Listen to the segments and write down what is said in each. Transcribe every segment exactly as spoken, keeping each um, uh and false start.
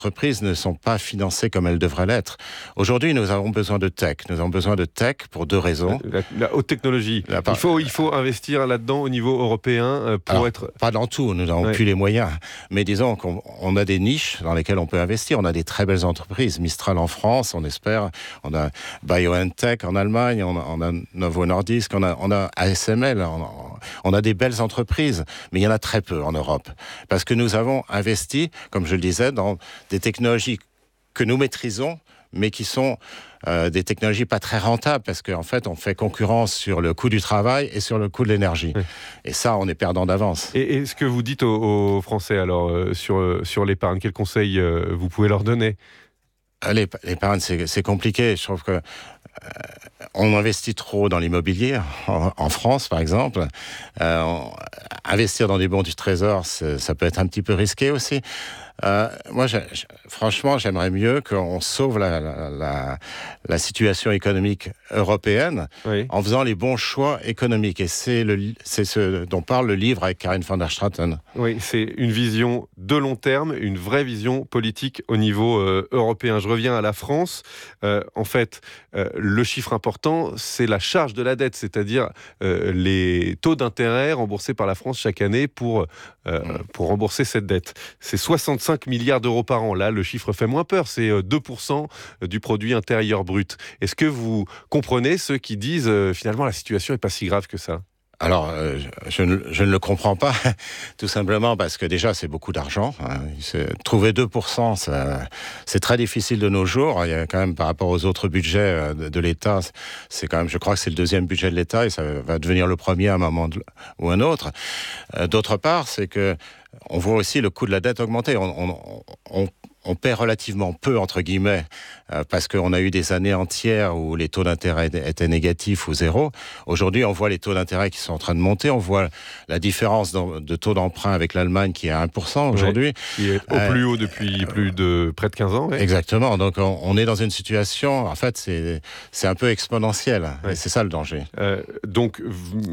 entreprises ne sont pas financées comme elles devraient l'être. Aujourd'hui, nous avons besoin de tech. Nous avons besoin de tech pour deux raisons. La, la haute technologie. La part... il, faut, il faut investir là-dedans au niveau européen pour Alors, être... Pas dans tout, nous n'avons ouais. plus les moyens. Mais disons qu'on on a des niches dans lesquelles on peut investir. On a des très belles entreprises. Mistral en France, on espère. On a BioNTech en Allemagne. On a, on a Novo Nordisk. On a, on a A S M L. On a, on a des belles entreprises. Mais il y en a très peu en Europe. Parce que nous avons investi, comme je le disais, dans des technologies que nous maîtrisons, mais qui sont euh, des technologies pas très rentables, parce qu'en fait, on fait concurrence sur le coût du travail et sur le coût de l'énergie. Oui. Et ça, on est perdant d'avance. Et, et ce que vous dites aux, aux Français, alors, euh, sur, euh, sur l'épargne, quels conseils euh, vous pouvez leur donner ? L'épargne, c'est, c'est compliqué. Je trouve que euh, on investit trop dans l'immobilier, en, en France, par exemple. Euh, on, investir dans des bons du Trésor, ça peut être un petit peu risqué aussi. Euh, moi, je, je, franchement, j'aimerais mieux qu'on sauve la, la, la, la situation économique européenne oui. en faisant les bons choix économiques. Et c'est, le, c'est ce dont parle le livre avec Karin van der Straten. Oui, c'est une vision de long terme, une vraie vision politique au niveau euh, européen. Je reviens à la France. Euh, en fait, euh, le chiffre important, c'est la charge de la dette, c'est-à-dire euh, les taux d'intérêt remboursés par la France chaque année pour, euh, mmh. pour rembourser cette dette. C'est soixante-cinq milliards d'euros par an. Là, le chiffre fait moins peur. C'est deux pour cent du produit intérieur brut. Est-ce que vous comprenez ceux qui disent euh, finalement la situation n'est pas si grave que ça ? Alors, euh, je, ne, je ne le comprends pas, tout simplement parce que déjà, c'est beaucoup d'argent. Hein. Trouver deux pour cent, ça, c'est très difficile de nos jours. Il y a quand même, par rapport aux autres budgets de, de l'État, c'est quand même, je crois que c'est le deuxième budget de l'État et ça va devenir le premier à un moment de, ou un autre. Euh, d'autre part, c'est que on voit aussi le coût de la dette augmenter. On, on, on, on paie relativement peu, entre guillemets, euh, parce qu'on a eu des années entières où les taux d'intérêt étaient négatifs ou zéro. Aujourd'hui, on voit les taux d'intérêt qui sont en train de monter. On voit la différence de taux d'emprunt avec l'Allemagne qui est à un pour cent aujourd'hui. Oui, qui est au euh, plus haut depuis euh, plus de près de quinze ans. Oui. Exactement. Donc, on, on est dans une situation, en fait, c'est, c'est un peu exponentiel. Oui. Et c'est ça le danger. Euh, donc,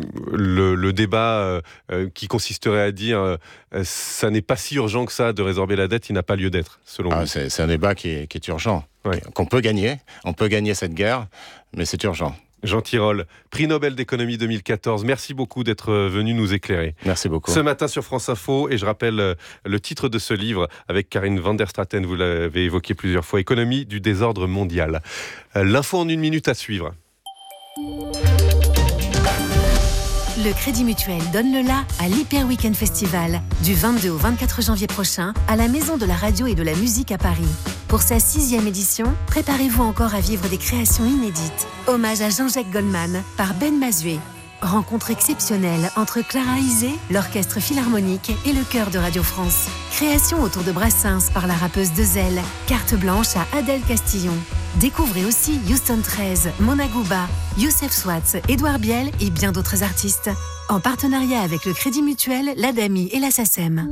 le, le débat euh, qui consisterait à dire euh, ça n'est pas si urgent que ça de résorber la dette, il n'a pas lieu d'être, selon ah, vous. C'est, c'est un débat qui est, qui est urgent, ouais. qu'on peut gagner. On peut gagner cette guerre, mais c'est urgent. Jean Tirole, prix Nobel d'économie deux mille quatorze. Merci beaucoup d'être venu nous éclairer. Merci beaucoup. Ce matin sur France Info, et je rappelle le titre de ce livre avec Karin van der Straten, vous l'avez évoqué plusieurs fois, Économie du désordre mondial. L'info en une minute à suivre. Le Crédit Mutuel donne le la à l'Hyper Weekend Festival du vingt-deux au vingt-quatre janvier prochain à la Maison de la Radio et de la Musique à Paris. Pour sa sixième édition, préparez-vous encore à vivre des créations inédites. Hommage à Jean-Jacques Goldman par Ben Mazué. Rencontre exceptionnelle entre Clara Isé, l'Orchestre Philharmonique et le Chœur de Radio France. Création autour de Brassens par la rappeuse Dezel. Carte blanche à Adèle Castillon. Découvrez aussi Houston treize, Mona Gouba, Youssef Swatz, Édouard Biel et bien d'autres artistes. En partenariat avec le Crédit Mutuel, l'Adami et la SACEM.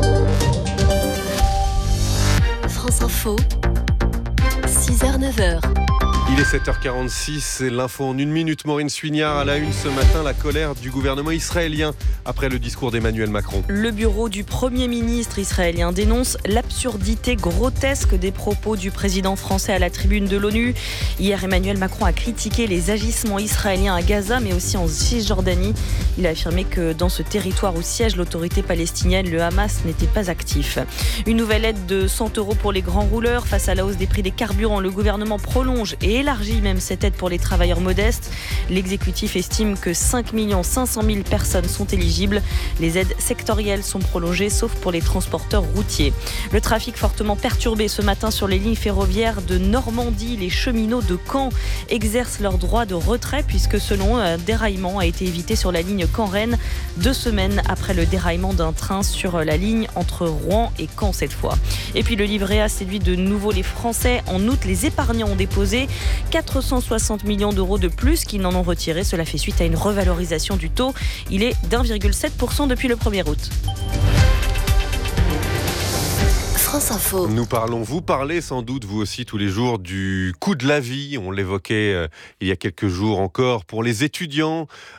France Info, six heures neuf heures. Il est sept heures quarante-six, c'est l'info en une minute. Maureen Suignard à la une ce matin, la colère du gouvernement israélien après le discours d'Emmanuel Macron. Le bureau du Premier ministre israélien dénonce l'absurdité grotesque des propos du président français à la tribune de l'ONU. Hier, Emmanuel Macron a critiqué les agissements israéliens à Gaza, mais aussi en Cisjordanie. Il a affirmé que dans ce territoire où siège l'autorité palestinienne, le Hamas n'était pas actif. Une nouvelle aide de cent euros pour les grands rouleurs. Face à la hausse des prix des carburants, le gouvernement prolonge et élargit même cette aide pour les travailleurs modestes. L'exécutif estime que cinq millions cinq cent mille personnes sont éligibles. Les aides sectorielles sont prolongées, sauf pour les transporteurs routiers. Le trafic fortement perturbé ce matin sur les lignes ferroviaires de Normandie. Les cheminots de Caen exercent leur droit de retrait puisque selon eux, un déraillement a été évité sur la ligne Caen-Rennes, deux semaines après le déraillement d'un train sur la ligne entre Rouen et Caen cette fois. Et puis le livret A séduit de nouveau les Français. En août, les épargnants ont déposé quatre cent soixante millions d'euros de plus qu'ils n'en ont retiré. Cela fait suite à une revalorisation du taux. Il est d'un virgule sept pour cent depuis le premier août. France Info. Nous parlons, vous parlez sans doute vous aussi tous les jours du coût de la vie. On l'évoquait euh, il y a quelques jours encore pour les étudiants.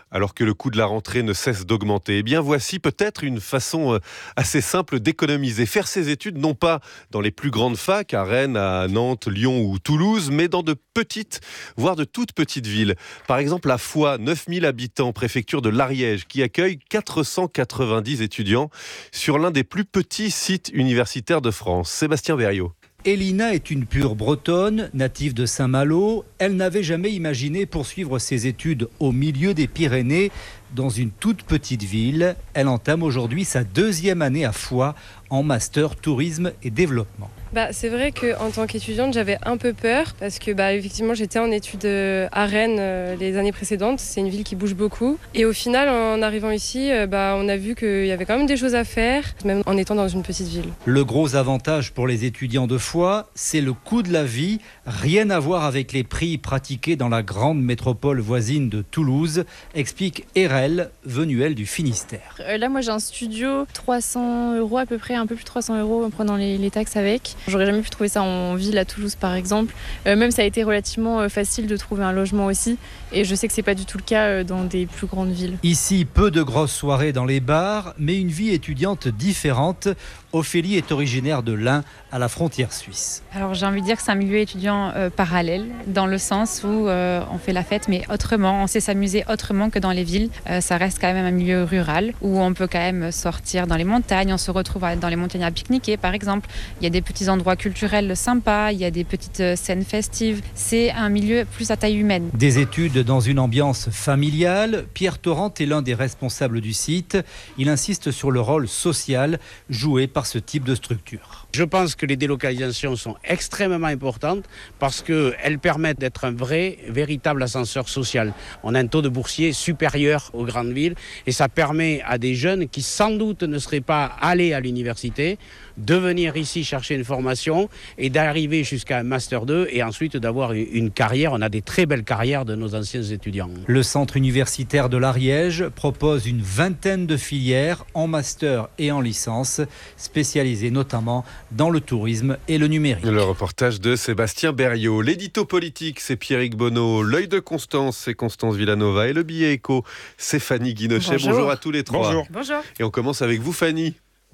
alors que le coût de la rentrée ne cesse d'augmenter. Eh bien, voici peut-être une façon assez simple d'économiser. Faire ses études non pas dans les plus grandes facs, à Rennes, à Nantes, Lyon ou Toulouse, mais dans de petites, voire de toutes petites villes. Par exemple, à Foix, neuf mille habitants, préfecture de l'Ariège, qui accueille quatre cent quatre-vingt-dix étudiants sur l'un des plus petits sites universitaires de France. Sébastien Berriot. Elina est une pure bretonne, native de Saint-Malo. Elle n'avait jamais imaginé poursuivre ses études au milieu des Pyrénées, dans une toute petite ville. Elle entame aujourd'hui sa deuxième année à Foix en master tourisme et développement. Bah, c'est vrai qu'en tant qu'étudiante, j'avais un peu peur parce que bah, effectivement, j'étais en études à Rennes euh, les années précédentes. C'est une ville qui bouge beaucoup. Et au final, en arrivant ici, euh, bah, on a vu qu'il y avait quand même des choses à faire, même en étant dans une petite ville. Le gros avantage pour les étudiants de Foix, c'est le coût de la vie. Rien à voir avec les prix pratiqués dans la grande métropole voisine de Toulouse, explique Erel, venue elle du Finistère. Euh, là, moi, j'ai un studio, trois cents euros à peu près, un peu plus de trois cents euros en prenant les, les taxes avec. J'aurais jamais pu trouver ça en ville à Toulouse par exemple. Euh, même ça a été relativement euh, facile de trouver un logement aussi. Et je sais que c'est pas du tout le cas euh, dans des plus grandes villes. Ici, peu de grosses soirées dans les bars, mais une vie étudiante différente. Ophélie est originaire de l'Ain, à la frontière suisse. Alors j'ai envie de dire que c'est un milieu étudiant euh, parallèle, dans le sens où euh, on fait la fête, mais autrement, on sait s'amuser autrement que dans les villes. Euh, ça reste quand même un milieu rural, où on peut quand même sortir dans les montagnes, on se retrouve dans les montagnes à pique-niquer par exemple. Il y a des petits endroits culturels sympas, il y a des petites scènes festives. C'est un milieu plus à taille humaine. Des études dans une ambiance familiale. Pierre Torrent est l'un des responsables du site. Il insiste sur le rôle social joué par ce type de structure. Je pense que les délocalisations sont extrêmement importantes parce qu'elles permettent d'être un vrai, véritable ascenseur social. On a un taux de boursiers supérieur aux grandes villes et ça permet à des jeunes qui sans doute ne seraient pas allés à l'université de venir ici chercher une formation et d'arriver jusqu'à un master deux et ensuite d'avoir une carrière. On a des très belles carrières de nos anciens étudiants. Le centre universitaire de l'Ariège propose une vingtaine de filières en master et en licence, spécialisées notamment dans le tourisme et le numérique. Le reportage de Sébastien Berriot. L'édito politique, c'est Pierrick Bonneau. L'œil de Constance, c'est Constance Villanova. Et le billet éco, c'est Fanny Guinochet. Bonjour. Bonjour à tous les trois. Bonjour. Bonjour. Et on commence avec vous, Fanny.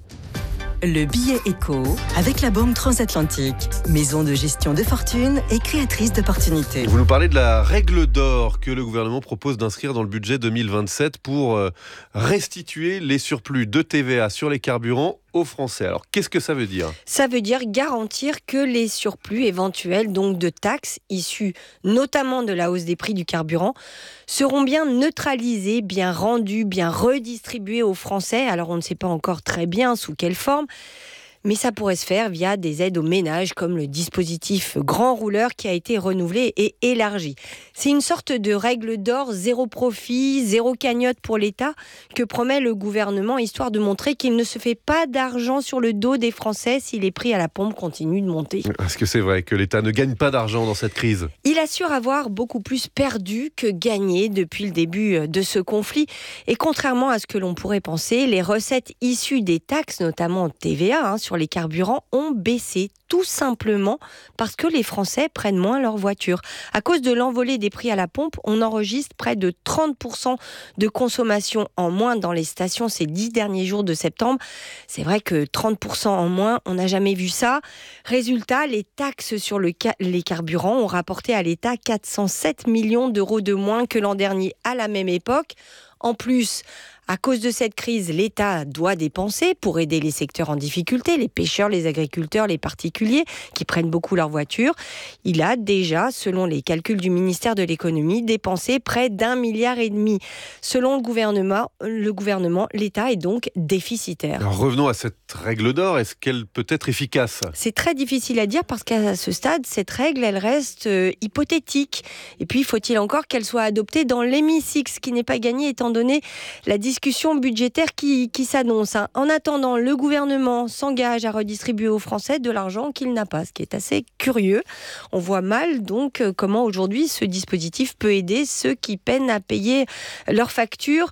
Le billet éco avec la Banque Transatlantique, maison de gestion de fortune et créatrice d'opportunités. Vous nous parlez de la règle d'or que le gouvernement propose d'inscrire dans le budget deux mille vingt-sept pour restituer les surplus de T V A sur les carburants aux Français. Alors, qu'est-ce que ça veut dire ? Ça veut dire garantir que les surplus éventuels, donc de taxes issus notamment de la hausse des prix du carburant, seront bien neutralisés, bien rendus, bien redistribués aux Français. Alors, on ne sait pas encore très bien sous quelle forme, mais ça pourrait se faire via des aides aux ménages, comme le dispositif Grand Rouleur qui a été renouvelé et élargi. C'est une sorte de règle d'or, zéro profit, zéro cagnotte pour l'État, que promet le gouvernement, histoire de montrer qu'il ne se fait pas d'argent sur le dos des Français si les prix à la pompe continuent de monter. Est-ce que c'est vrai que l'État ne gagne pas d'argent dans cette crise ? Il assure avoir beaucoup plus perdu que gagné depuis le début de ce conflit. Et contrairement à ce que l'on pourrait penser, les recettes issues des taxes, notamment T V A, hein, sur les carburants ont baissé, tout simplement parce que les Français prennent moins leur voiture. À cause de l'envolée des prix à la pompe, on enregistre près de trente pour cent de consommation en moins dans les stations ces dix derniers jours de septembre. C'est vrai que trente pour cent en moins, on n'a jamais vu ça. Résultat, les taxes sur le ca- les carburants ont rapporté à l'État quatre cent sept millions d'euros de moins que l'an dernier à la même époque. En plus, à cause de cette crise, l'État doit dépenser pour aider les secteurs en difficulté, les pêcheurs, les agriculteurs, les particuliers qui prennent beaucoup leur voiture. Il a déjà, selon les calculs du ministère de l'économie, dépensé près d'un milliard et demi. Selon le gouvernement, le gouvernement, l'État est donc déficitaire. Alors revenons à cette règle d'or. Est-ce qu'elle peut être efficace ? C'est très difficile à dire parce qu'à ce stade, cette règle, elle reste euh, hypothétique. Et puis, faut-il encore qu'elle soit adoptée dans l'hémicycle, ce qui n'est pas gagné étant donné la discussion budgétaire qui, qui s'annonce. Hein. En attendant, le gouvernement s'engage à redistribuer aux Français de l'argent qu'il n'a pas, ce qui est assez curieux. On voit mal donc comment aujourd'hui ce dispositif peut aider ceux qui peinent à payer leurs factures.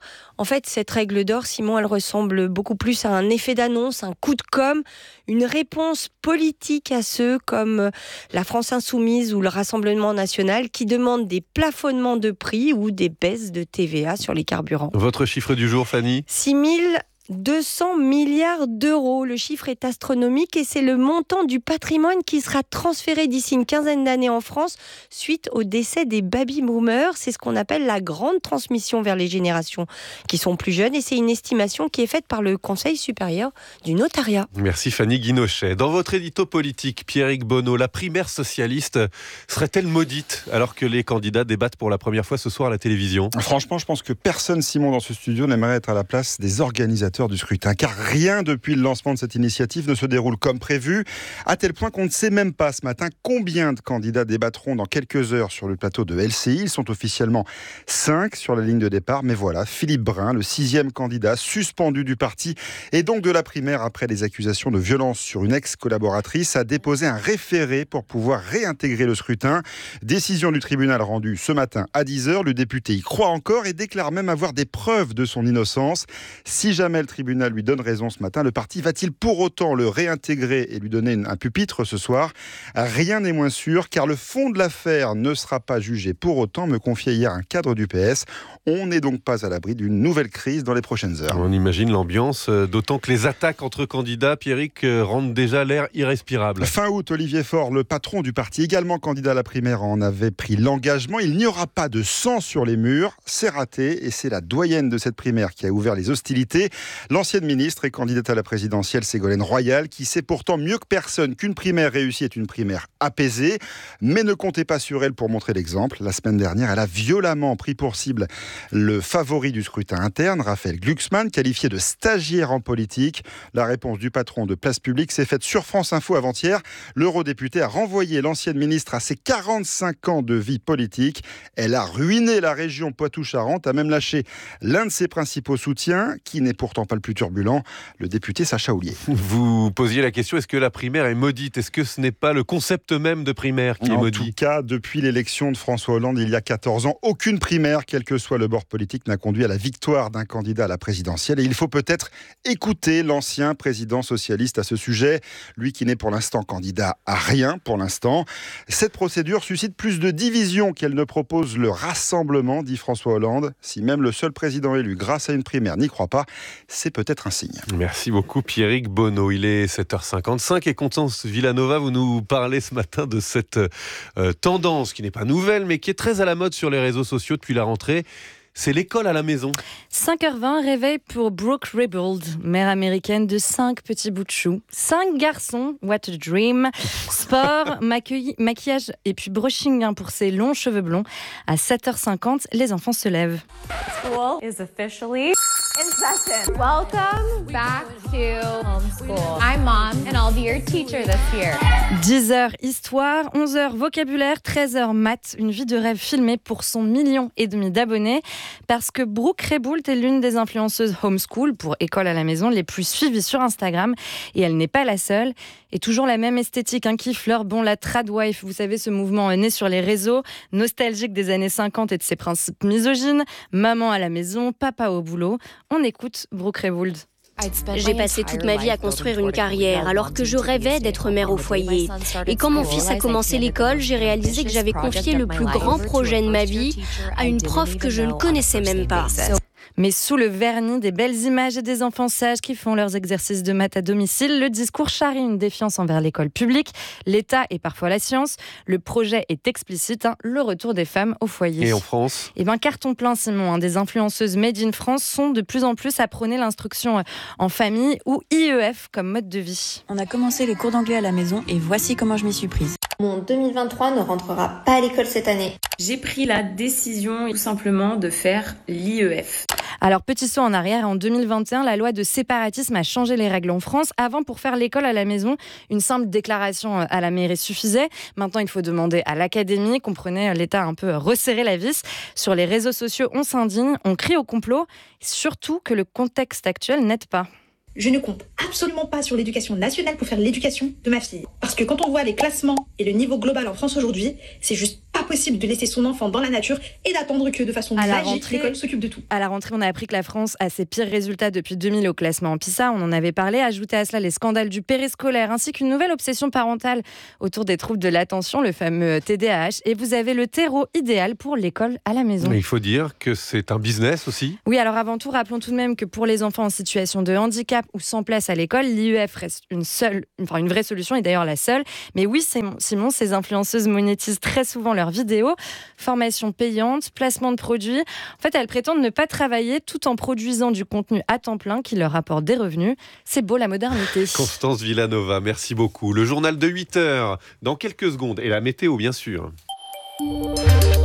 En fait, cette règle d'or, Simon, elle ressemble beaucoup plus à un effet d'annonce, un coup de com', une réponse politique à ceux comme la France Insoumise ou le Rassemblement National qui demandent des plafonnements de prix ou des baisses de T V A sur les carburants. Votre chiffre du jour, Fanny ? six mille deux cents milliards d'euros. Le chiffre est astronomique et c'est le montant du patrimoine qui sera transféré d'ici une quinzaine d'années en France suite au décès des baby-boomers. C'est ce qu'on appelle la grande transmission vers les générations qui sont plus jeunes et c'est une estimation qui est faite par le Conseil supérieur du notariat. Merci Fanny Guinochet. Dans votre édito politique, Pierrick Bonneau, la primaire socialiste serait-elle maudite alors que les candidats débattent pour la première fois ce soir à la télévision ? Franchement, je pense que personne, Simon, dans ce studio n'aimerait être à la place des organisateurs du scrutin, car rien depuis le lancement de cette initiative ne se déroule comme prévu, à tel point qu'on ne sait même pas ce matin combien de candidats débattront dans quelques heures sur le plateau de L C I. Ils sont officiellement cinq sur la ligne de départ, mais voilà, Philippe Brun, le sixième candidat suspendu du parti et donc de la primaire après les accusations de violence sur une ex-collaboratrice, a déposé un référé pour pouvoir réintégrer le scrutin. Décision du tribunal rendue ce matin à dix heures. Le député y croit encore et déclare même avoir des preuves de son innocence. Si jamais le tribunal lui donne raison ce matin, le parti va-t-il pour autant le réintégrer et lui donner un pupitre ce soir ? Rien n'est moins sûr, car le fond de l'affaire ne sera pas jugé pour autant, me confiait hier un cadre du P S. On n'est donc pas à l'abri d'une nouvelle crise dans les prochaines heures. On imagine l'ambiance, d'autant que les attaques entre candidats, Pierrick, rendent déjà l'air irrespirable. Fin août, Olivier Faure, le patron du parti, également candidat à la primaire, en avait pris l'engagement. Il n'y aura pas de sang sur les murs. C'est raté et c'est la doyenne de cette primaire qui a ouvert les hostilités. L'ancienne ministre et candidate à la présidentielle, Ségolène Royal, qui sait pourtant mieux que personne qu'une primaire réussie est une primaire apaisée. Mais ne comptez pas sur elle pour montrer l'exemple. La semaine dernière, elle a violemment pris pour cible le favori du scrutin interne, Raphaël Glucksmann, qualifié de stagiaire en politique. La réponse du patron de Place Publique s'est faite sur France Info avant-hier. L'eurodéputé a renvoyé l'ancienne ministre à ses quarante-cinq ans de vie politique. Elle a ruiné la région Poitou-Charentes, a même lâché l'un de ses principaux soutiens, qui n'est pourtant pas le plus turbulent, le député Sacha Houlier. Vous posiez la question, est-ce que la primaire est maudite ? Est-ce que ce n'est pas le concept même de primaire qui est en maudit ? En tout cas, depuis l'élection de François Hollande il y a quatorze ans, aucune primaire, quel que soit le bord politique, n'a conduit à la victoire d'un candidat à la présidentielle. Et il faut peut-être écouter l'ancien président socialiste à ce sujet, lui qui n'est pour l'instant candidat à rien pour l'instant. Cette procédure suscite plus de divisions qu'elle ne propose le rassemblement, dit François Hollande. Si même le seul président élu grâce à une primaire n'y croit pas, c'est peut-être un signe. Merci beaucoup Pierrick Bonneau. Il est sept heures cinquante-cinq et Constance Villanova, vous nous parlez ce matin de cette euh, tendance qui n'est pas nouvelle mais qui est très à la mode sur les réseaux sociaux depuis la rentrée. C'est l'école à la maison. cinq heures vingt, réveil pour Brooke Rebgold, mère américaine de cinq petits bouts de chou. Cinq garçons, what a dream. Sport, maquillage et puis brushing hein, pour ses longs cheveux blonds. À sept heures cinquante, les enfants se lèvent. School is officially in session. Welcome back to homeschool. I'm mom and I'll be your teacher this year. dix heures histoire, onze heures vocabulaire, treize heures maths. Une vie de rêve filmée pour son million et demi d'abonnés. Parce que Brooke Rebgold est l'une des influenceuses homeschool pour école à la maison les plus suivies sur Instagram. Et elle n'est pas la seule. Et toujours la même esthétique hein, qui fleure bon la tradwife. Vous savez, ce mouvement né sur les réseaux, nostalgique des années cinquante et de ses principes misogynes. Maman à la maison, papa au boulot. On écoute Brooke Rebgold. J'ai passé toute ma vie à construire une carrière alors que je rêvais d'être mère au foyer. Et quand mon fils a commencé l'école, j'ai réalisé que j'avais confié le plus grand projet de ma vie à une prof que je ne connaissais même pas. Mais sous le vernis des belles images et des enfants sages qui font leurs exercices de maths à domicile, le discours charrie une défiance envers l'école publique, l'État et parfois la science. Le projet est explicite, hein, le retour des femmes au foyer. Et en France ? Eh bien, carton plein, Simon. Hein, des influenceuses made in France sont de plus en plus à prôner l'instruction en famille ou I E F comme mode de vie. On a commencé les cours d'anglais à la maison et voici comment je m'y suis prise. Mon deux mille vingt-trois ne rentrera pas à l'école cette année. J'ai pris la décision tout simplement de faire l'I E F. Alors, petit saut en arrière, en deux mille vingt et un, la loi de séparatisme a changé les règles en France. Avant, pour faire l'école à la maison, une simple déclaration à la mairie suffisait. Maintenant, il faut demander à l'académie. Comprenez, l'État a un peu resserré la vis. Sur les réseaux sociaux, on s'indigne, on crie au complot. Surtout que le contexte actuel n'aide pas. Je ne compte absolument pas sur l'éducation nationale pour faire l'éducation de ma fille. Parce que quand on voit les classements et le niveau global en France aujourd'hui, c'est juste pas possible de laisser son enfant dans la nature et d'attendre que de façon à magique, rentrée, l'école s'occupe de tout. À la rentrée, on a appris que la France a ses pires résultats depuis deux mille au classement PISA. On en avait parlé. Ajoutez à cela les scandales du périscolaire ainsi qu'une nouvelle obsession parentale autour des troubles de l'attention, le fameux T D A H. Et vous avez le terreau idéal pour l'école à la maison. Mais il faut dire que c'est un business aussi. Oui, alors avant tout, rappelons tout de même que pour les enfants en situation de handicap ou sans place à l'école, l'I U F reste une seule, enfin une vraie solution et d'ailleurs la seule. Mais oui, Simon, ces influenceuses monétisent très souvent leurs vidéos. Formation payante, placement de produits. En fait, elles prétendent ne pas travailler tout en produisant du contenu à temps plein qui leur apporte des revenus. C'est beau la modernité. Constance Villanova, merci beaucoup. Le journal de huit heures, dans quelques secondes. Et la météo, bien sûr. Vos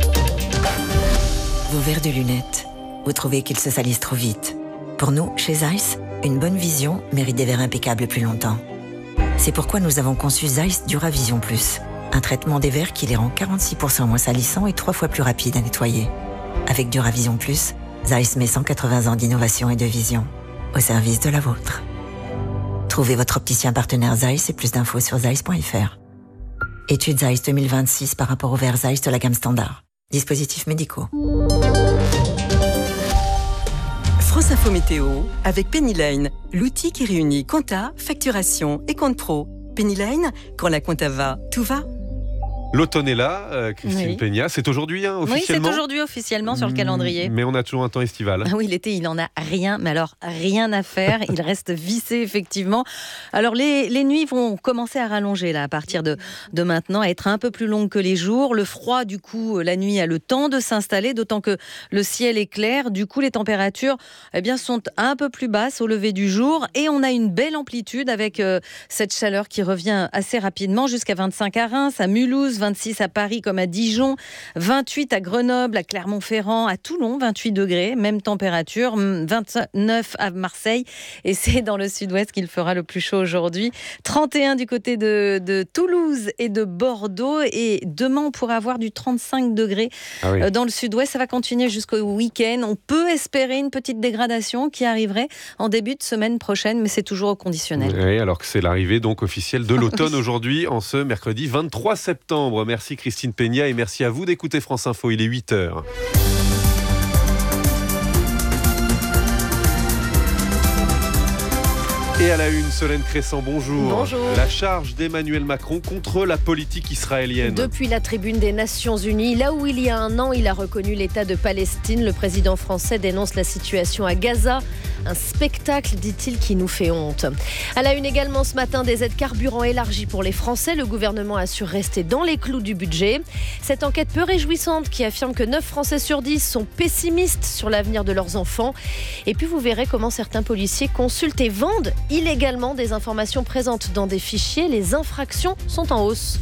verres de lunettes, vous trouvez qu'ils se salissent trop vite. Pour nous, chez Zeiss, une bonne vision mérite des verres impeccables plus longtemps. C'est pourquoi nous avons conçu Zeiss Duravision Plus. Un traitement des verres qui les rend quarante-six pour cent moins salissants et trois fois plus rapides à nettoyer. Avec Duravision Plus, Zeiss met cent quatre-vingts ans d'innovation et de vision au service de la vôtre. Trouvez votre opticien partenaire Zeiss et plus d'infos sur zeiss point f r. Étude Zeiss deux mille vingt-six par rapport aux verres Zeiss de la gamme standard. Dispositifs médicaux. France Info Météo avec Pennyline, l'outil qui réunit compta, facturation et compte pro. Pennyline, quand la compta va, tout va. L'automne est là, euh, Christine Oui. Peña. C'est aujourd'hui, hein, Oui, officiellement. c'est aujourd'hui officiellement sur le calendrier. Mais on a toujours un temps estival. Ah oui, l'été, il en a rien, mais alors rien à faire. Il reste vissé, effectivement. Alors, les, les nuits vont commencer à rallonger, là, à partir de, de maintenant, à être un peu plus longues que les jours. Le froid, du coup, la nuit a le temps de s'installer, d'autant que le ciel est clair. Du coup, les températures eh bien, sont un peu plus basses au lever du jour. Et on a une belle amplitude avec euh, cette chaleur qui revient assez rapidement, jusqu'à vingt-cinq à Reims, à Mulhouse, vingt-six à Paris comme à Dijon, vingt-huit à Grenoble, à Clermont-Ferrand, à Toulon, vingt-huit degrés, même température, vingt-neuf à Marseille, et c'est dans le sud-ouest qu'il fera le plus chaud aujourd'hui. trente et un du côté de, de Toulouse et de Bordeaux, et demain on pourra avoir du trente-cinq degrés Ah oui. dans le sud-ouest. Ça va continuer jusqu'au week-end. On peut espérer une petite dégradation qui arriverait en début de semaine prochaine, mais c'est toujours au conditionnel. Oui, alors que c'est l'arrivée donc officielle de l'automne aujourd'hui, en ce mercredi vingt-trois septembre. Merci Christine Peña et merci à vous d'écouter France Info. Il est huit heures. Et à la une, Solène Crescent, bonjour. Bonjour. La charge d'Emmanuel Macron contre la politique israélienne. Depuis la tribune des Nations Unies, là où il y a un an, il a reconnu l'État de Palestine, le président français dénonce la situation à Gaza. Un spectacle, dit-il, qui nous fait honte. À la une également ce matin, des aides carburant élargies pour les Français. Le gouvernement assure rester dans les clous du budget. Cette enquête peu réjouissante qui affirme que neuf Français sur dix sont pessimistes sur l'avenir de leurs enfants. Et puis vous verrez comment certains policiers consultent et vendent illégalement des informations présentes dans des fichiers. Les infractions sont en hausse.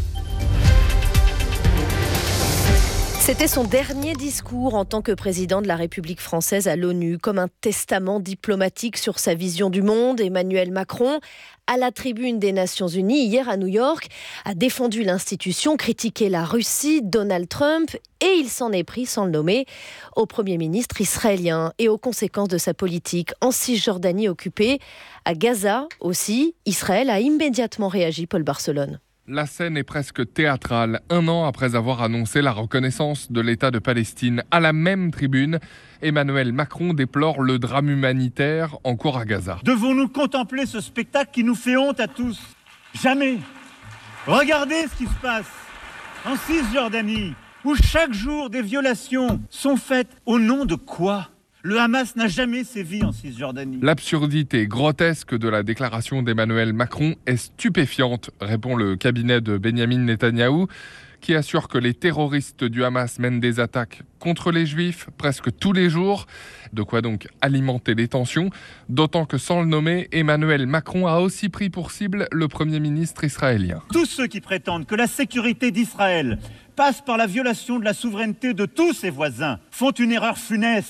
C'était son dernier discours en tant que président de la République française à l'ONU, comme un testament diplomatique sur sa vision du monde. Emmanuel Macron, à la tribune des Nations Unies, hier à New York, a défendu l'institution, critiqué la Russie, Donald Trump, et il s'en est pris, sans le nommer, au Premier ministre israélien et aux conséquences de sa politique en Cisjordanie occupée. À Gaza aussi, Israël a immédiatement réagi, Paul Barcelone. La scène est presque théâtrale. Un an après avoir annoncé la reconnaissance de l'État de Palestine, à la même tribune, Emmanuel Macron déplore le drame humanitaire en cours à Gaza. Devons-nous contempler ce spectacle qui nous fait honte à tous ? Jamais. Regardez ce qui se passe en Cisjordanie, où chaque jour des violations sont faites. Au nom de quoi ? Le Hamas n'a jamais sévi en Cisjordanie. L'absurdité grotesque de la déclaration d'Emmanuel Macron est stupéfiante, répond le cabinet de Benyamin Netanyahou, qui assure que les terroristes du Hamas mènent des attaques contre les Juifs presque tous les jours. De quoi donc alimenter les tensions, d'autant que sans le nommer, Emmanuel Macron a aussi pris pour cible le Premier ministre israélien. Tous ceux qui prétendent que la sécurité d'Israël passe par la violation de la souveraineté de tous ses voisins font une erreur funeste.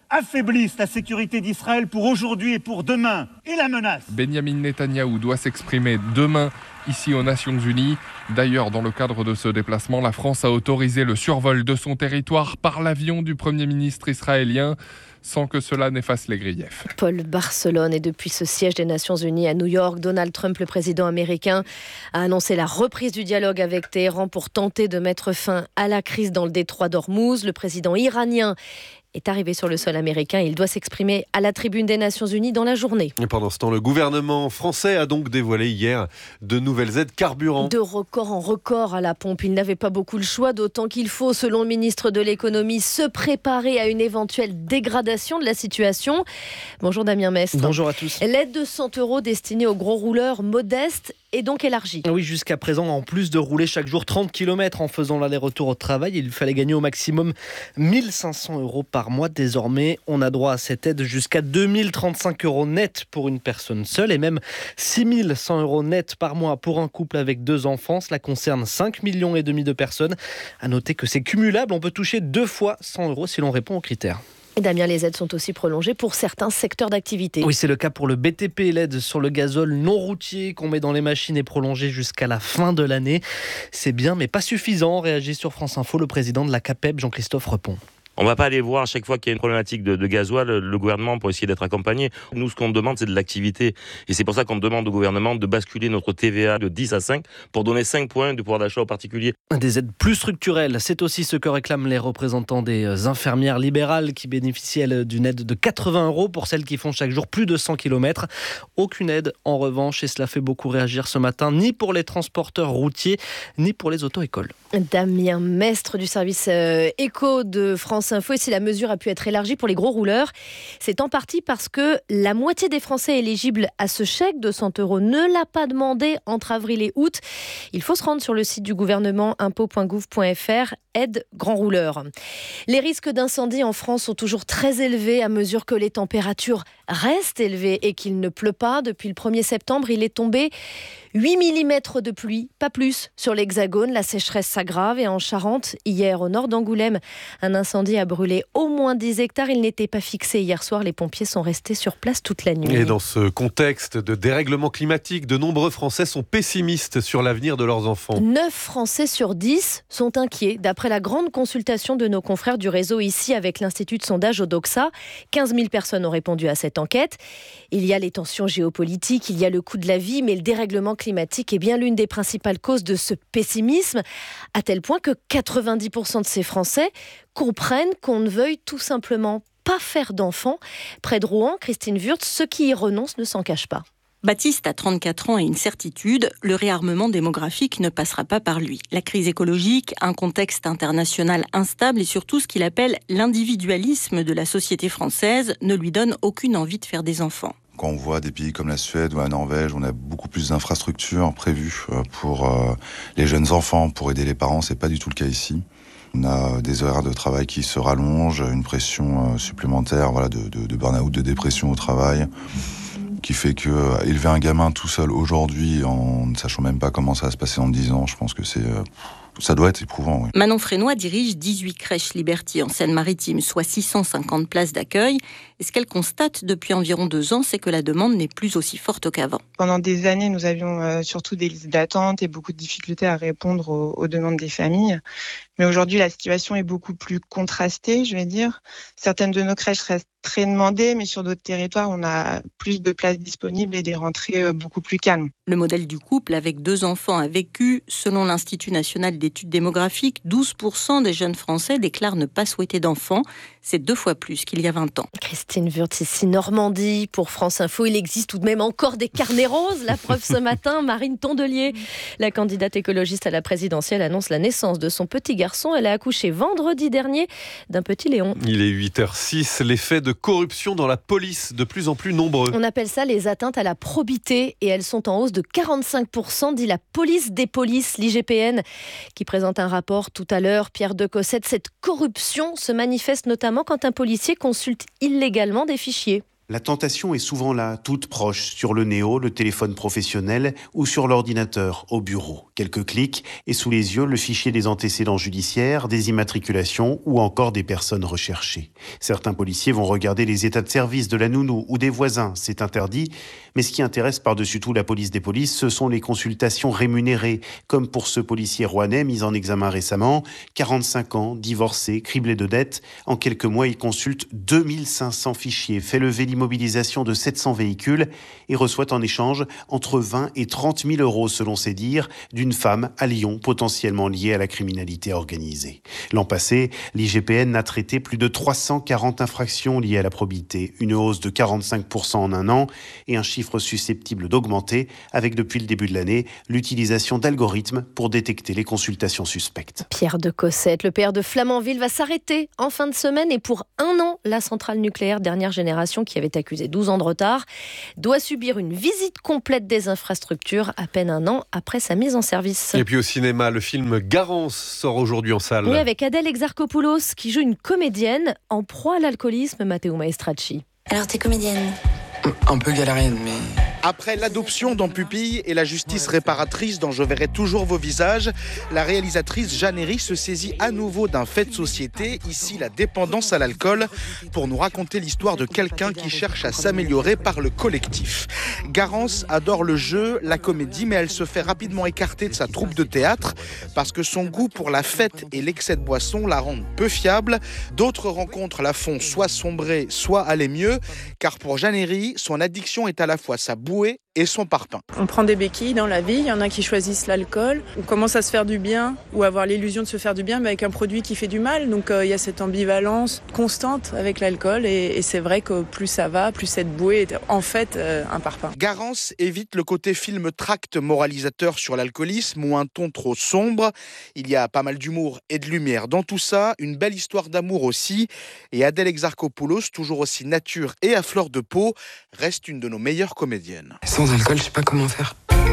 affaiblissent la sécurité d'Israël pour aujourd'hui et pour demain. Et la menace. Benyamin Netanyahou doit s'exprimer demain ici aux Nations Unies. D'ailleurs, dans le cadre de ce déplacement, la France a autorisé le survol de son territoire par l'avion du Premier ministre israélien, sans que cela n'efface les griefs. Paul Barcelone, et depuis ce siège des Nations Unies à New York, Donald Trump, le président américain, a annoncé la reprise du dialogue avec Téhéran pour tenter de mettre fin à la crise dans le détroit d'Ormuz. Le président iranien est arrivé sur le sol américain. Il doit s'exprimer à la tribune des Nations Unies dans la journée. Et pendant ce temps, le gouvernement français a donc dévoilé hier de nouvelles aides carburant. De record en record à la pompe. Il n'avait pas beaucoup le choix, d'autant qu'il faut, selon le ministre de l'économie, se préparer à une éventuelle dégradation de la situation. Bonjour Damien Mestre. Bonjour à tous. L'aide de cent euros destinée aux gros rouleurs modestes est donc élargie. Oui, jusqu'à présent, en plus de rouler chaque jour trente kilomètres en faisant l'aller-retour au travail, il fallait gagner au maximum mille cinq cents euros par mois. Désormais, on a droit à cette aide jusqu'à deux mille trente-cinq euros net pour une personne seule et même six mille cent euros net par mois pour un couple avec deux enfants. Cela concerne cinq millions et demi de personnes. À noter que c'est cumulable, on peut toucher deux fois cent euros si l'on répond aux critères. Et Damien, les aides sont aussi prolongées pour certains secteurs d'activité. Oui, c'est le cas pour le B T P. L'aide sur le gazole non routier qu'on met dans les machines est prolongée jusqu'à la fin de l'année. C'est bien, mais pas suffisant, réagit sur France Info le président de la CAPEB, Jean-Christophe Repon. On ne va pas aller voir à chaque fois qu'il y a une problématique de, de gasoil le gouvernement pour essayer d'être accompagné. Nous, ce qu'on demande, c'est de l'activité. Et c'est pour ça qu'on demande au gouvernement de basculer notre T V A de dix à cinq pour donner cinq points de pouvoir d'achat aux particuliers. Des aides plus structurelles, c'est aussi ce que réclament les représentants des infirmières libérales qui bénéficient elles, d'une aide de quatre-vingts euros pour celles qui font chaque jour plus de cent kilomètres. Aucune aide, en revanche, et cela fait beaucoup réagir ce matin, ni pour les transporteurs routiers, ni pour les auto-écoles. Damien Mestre du service euh, éco de France Info. Et si la mesure a pu être élargie pour les gros rouleurs, c'est en partie parce que la moitié des Français éligibles à ce chèque de cent euros ne l'a pas demandé entre avril et août. Il faut se rendre sur le site du gouvernement impôts point gouv point f r, aide grand rouleur. Les risques d'incendie en France sont toujours très élevés à mesure que les températures restent élevées et qu'il ne pleut pas. Depuis le premier septembre, il est tombé huit millimètres de pluie, pas plus, sur l'Hexagone. La sécheresse s'aggrave et en Charente, hier au nord d'Angoulême, un incendie a brûlé au moins dix hectares. Il n'était pas fixé hier soir. Les pompiers sont restés sur place toute la nuit. Et dans ce contexte de dérèglement climatique, de nombreux Français sont pessimistes sur l'avenir de leurs enfants. neuf Français sur dix sont inquiets, d'après la grande consultation de nos confrères du réseau ici avec l'Institut de sondage Odoxa. quinze mille personnes ont répondu à cette enquête. Il y a les tensions géopolitiques, il y a le coût de la vie, mais le dérèglement climatique est bien l'une des principales causes de ce pessimisme, à tel point que quatre-vingt-dix pour cent de ces Français comprennent qu'on ne veuille tout simplement pas faire d'enfants. Près de Rouen, Christine Wurtz, ceux qui y renoncent ne s'en cachent pas. Baptiste a trente-quatre ans et une certitude, le réarmement démographique ne passera pas par lui. La crise écologique, un contexte international instable et surtout ce qu'il appelle l'individualisme de la société française ne lui donne aucune envie de faire des enfants. Quand on voit des pays comme la Suède ou la Norvège, on a beaucoup plus d'infrastructures prévues pour les jeunes enfants, pour aider les parents, c'est pas du tout le cas ici. On a des horaires de travail qui se rallongent, une pression supplémentaire voilà, de, de, de burn-out, de dépression au travail, qui fait que euh, élever un gamin tout seul aujourd'hui, en ne sachant même pas comment ça va se passer dans dix ans, je pense que c'est, euh, ça doit être éprouvant. Oui. Manon Frénois dirige dix-huit crèches Liberty en Seine-Maritime, soit six cent cinquante places d'accueil. Et ce qu'elle constate depuis environ deux ans, c'est que la demande n'est plus aussi forte qu'avant. Pendant des années, nous avions euh, surtout des listes d'attente et beaucoup de difficultés à répondre aux, aux demandes des familles. Mais aujourd'hui, la situation est beaucoup plus contrastée, je vais dire. Certaines de nos crèches restent très demandées, mais sur d'autres territoires, on a plus de places disponibles et des rentrées beaucoup plus calmes. Le modèle du couple avec deux enfants a vécu. Selon l'Institut national d'études démographiques, douze pour cent des jeunes Français déclarent ne pas souhaiter d'enfants. C'est deux fois plus qu'il y a vingt ans. Christine Wurtz, ici Normandie. Pour France Info, il existe tout de même encore des carnets roses. La preuve ce matin, Marine Tondelier, la candidate écologiste à la présidentielle, annonce la naissance de son petit garçon. Elle a accouché vendredi dernier d'un petit Léon. Il est huit heures six. Les faits de corruption dans la police, de plus en plus nombreux. On appelle ça les atteintes à la probité et elles sont en hausse de quarante-cinq pour cent, dit la police des polices, l'I G P N, qui présente un rapport tout à l'heure. Pierre de Cossette, cette corruption se manifeste notamment quand un policier consulte illégalement des fichiers. La tentation est souvent là, toute proche, sur le néo, le téléphone professionnel ou sur l'ordinateur, au bureau. Quelques clics et sous les yeux, le fichier des antécédents judiciaires, des immatriculations ou encore des personnes recherchées. Certains policiers vont regarder les états de service de la nounou ou des voisins, c'est interdit. Mais ce qui intéresse par-dessus tout la police des polices, ce sont les consultations rémunérées, comme pour ce policier rouennais mis en examen récemment, quarante-cinq ans, divorcé, criblé de dettes. En quelques mois, il consulte deux mille cinq cents fichiers, fait lever l'immobilisation de sept cents véhicules et reçoit en échange entre vingt et trente mille euros, selon ses dires, d'une femme à Lyon, potentiellement liée à la criminalité organisée. L'an passé, l'I G P N a traité plus de trois cent quarante infractions liées à la probité, une hausse de quarante-cinq pour cent en un an et un chiffre susceptible d'augmenter avec, depuis le début de l'année, l'utilisation d'algorithmes pour détecter les consultations suspectes. Pierre de Cossette, le P R de Flamanville, va s'arrêter en fin de semaine et pour un an, la centrale nucléaire dernière génération, qui avait accusé douze ans de retard, doit subir une visite complète des infrastructures à peine un an après sa mise en service. Et puis au cinéma, le film Garance sort aujourd'hui en salle. Oui, avec Adèle Exarchopoulos qui joue une comédienne en proie à l'alcoolisme, Matteo Maestracci. Alors t'es comédienne ? Un peu galérienne, mais... Après l'adoption dans Pupille et la justice réparatrice dans Je verrai toujours vos visages, la réalisatrice Jeanne Herry se saisit à nouveau d'un fait de société, ici la dépendance à l'alcool, pour nous raconter l'histoire de quelqu'un qui cherche à s'améliorer par le collectif. Garance adore le jeu, la comédie, mais elle se fait rapidement écarter de sa troupe de théâtre parce que son goût pour la fête et l'excès de boisson la rendent peu fiable. D'autres rencontres la font soit sombrer, soit aller mieux, car pour Jeanne Herry, son addiction est à la fois sa bouée et son parpaing. On prend des béquilles dans la vie, il y en a qui choisissent l'alcool, on commence à se faire du bien ou avoir l'illusion de se faire du bien mais avec un produit qui fait du mal, donc euh, il y a cette ambivalence constante avec l'alcool et, et c'est vrai que plus ça va, plus cette bouée est en fait euh, un parpaing. Garance évite le côté film tract moralisateur sur l'alcoolisme ou un ton trop sombre. Il y a pas mal d'humour et de lumière dans tout ça, une belle histoire d'amour aussi, et Adèle Exarchopoulos, toujours aussi nature et à fleur de peau, reste une de nos meilleures comédiennes. Sans alcool, je sais pas comment faire.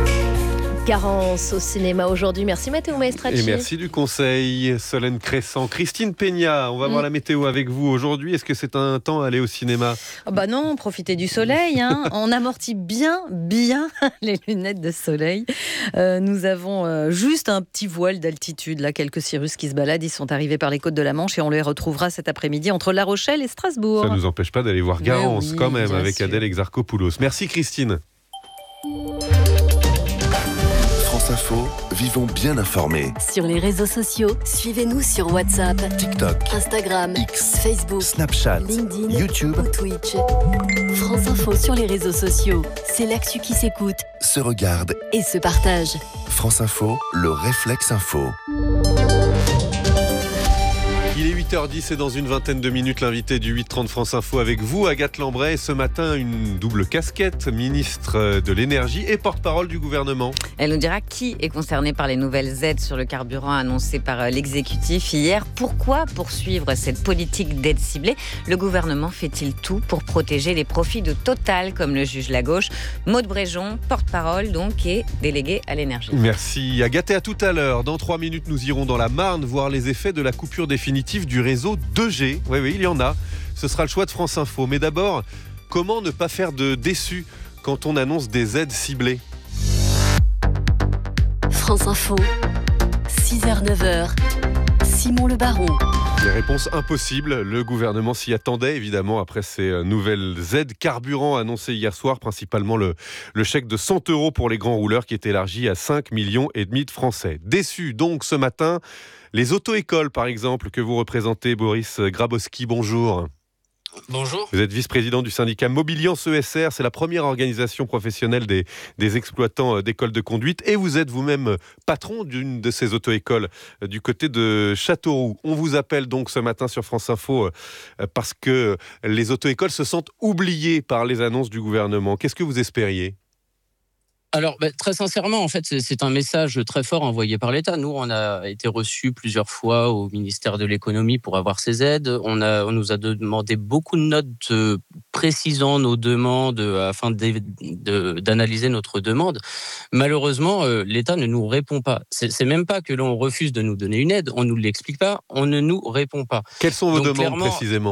Garance au cinéma aujourd'hui. Merci Matteo Maestracci. Et merci du conseil, Solène Crescent. Christine Peña, on va mm. voir la météo avec vous aujourd'hui. Est-ce que c'est un temps à aller au cinéma ? Oh bah non, profitez du soleil. Hein. On amortit bien, bien les lunettes de soleil. Euh, nous avons euh, juste un petit voile d'altitude. Là, quelques cirrus qui se baladent. Ils sont arrivés par les côtes de la Manche et on les retrouvera cet après-midi entre La Rochelle et Strasbourg. Ça ne nous empêche pas d'aller voir Garance oui, quand même avec sûr. Adèle Exarchopoulos. Merci Christine. France Info, vivons bien informés. Sur les réseaux sociaux, suivez-nous sur WhatsApp, TikTok, Instagram, X, Facebook, Snapchat, LinkedIn, YouTube ou Twitch. France Info sur les réseaux sociaux, c'est l'actu qui s'écoute, se regarde et se partage. France Info, le réflexe info. Il est huit heures dix et dans une vingtaine de minutes, l'invité du huit trente France Info avec vous, Agathe Lambray. Ce matin, une double casquette, ministre de l'énergie et porte-parole du gouvernement. Elle nous dira qui est concerné par les nouvelles aides sur le carburant annoncées par l'exécutif hier. Pourquoi poursuivre cette politique d'aide ciblée ? Le gouvernement fait-il tout pour protéger les profits de Total, comme le juge la gauche ? Maude Bréjon, porte-parole donc et déléguée à l'énergie. Merci Agathe, et à tout à l'heure. Dans trois minutes, nous irons dans la Marne voir les effets de la coupure définitive du réseau deux G. Oui, oui, il y en a. Ce sera le choix de France Info. Mais d'abord, comment ne pas faire de déçus quand on annonce des aides ciblées ? France Info, six heures neuf heures, Simon Le Baron. Des réponses impossibles. Le gouvernement s'y attendait, évidemment, après ces nouvelles aides carburant annoncées hier soir, principalement le, le chèque de cent euros pour les grands rouleurs qui est élargi à cinq millions et demi de Français. Déçus donc ce matin, les auto-écoles, par exemple, que vous représentez, Boris Grabowski, bonjour. Bonjour. Vous êtes vice-président du syndicat Mobiliance E S R, c'est la première organisation professionnelle des, des exploitants d'écoles de conduite, et vous êtes vous-même patron d'une de ces auto-écoles du côté de Châteauroux. On vous appelle donc ce matin sur France Info parce que les auto-écoles se sentent oubliées par les annonces du gouvernement. Qu'est-ce que vous espériez ? Alors, bah, très sincèrement, en fait, c'est, c'est un message très fort envoyé par l'État. Nous, on a été reçus plusieurs fois au ministère de l'économie pour avoir ces aides. On, a, on nous a demandé beaucoup de notes euh, précisant nos demandes euh, afin de, de, d'analyser notre demande. Malheureusement, euh, l'État ne nous répond pas. C'est, c'est même pas que l'on refuse de nous donner une aide. On ne nous l'explique pas. On ne nous répond pas. Quelles sont vos Donc, demandes précisément ?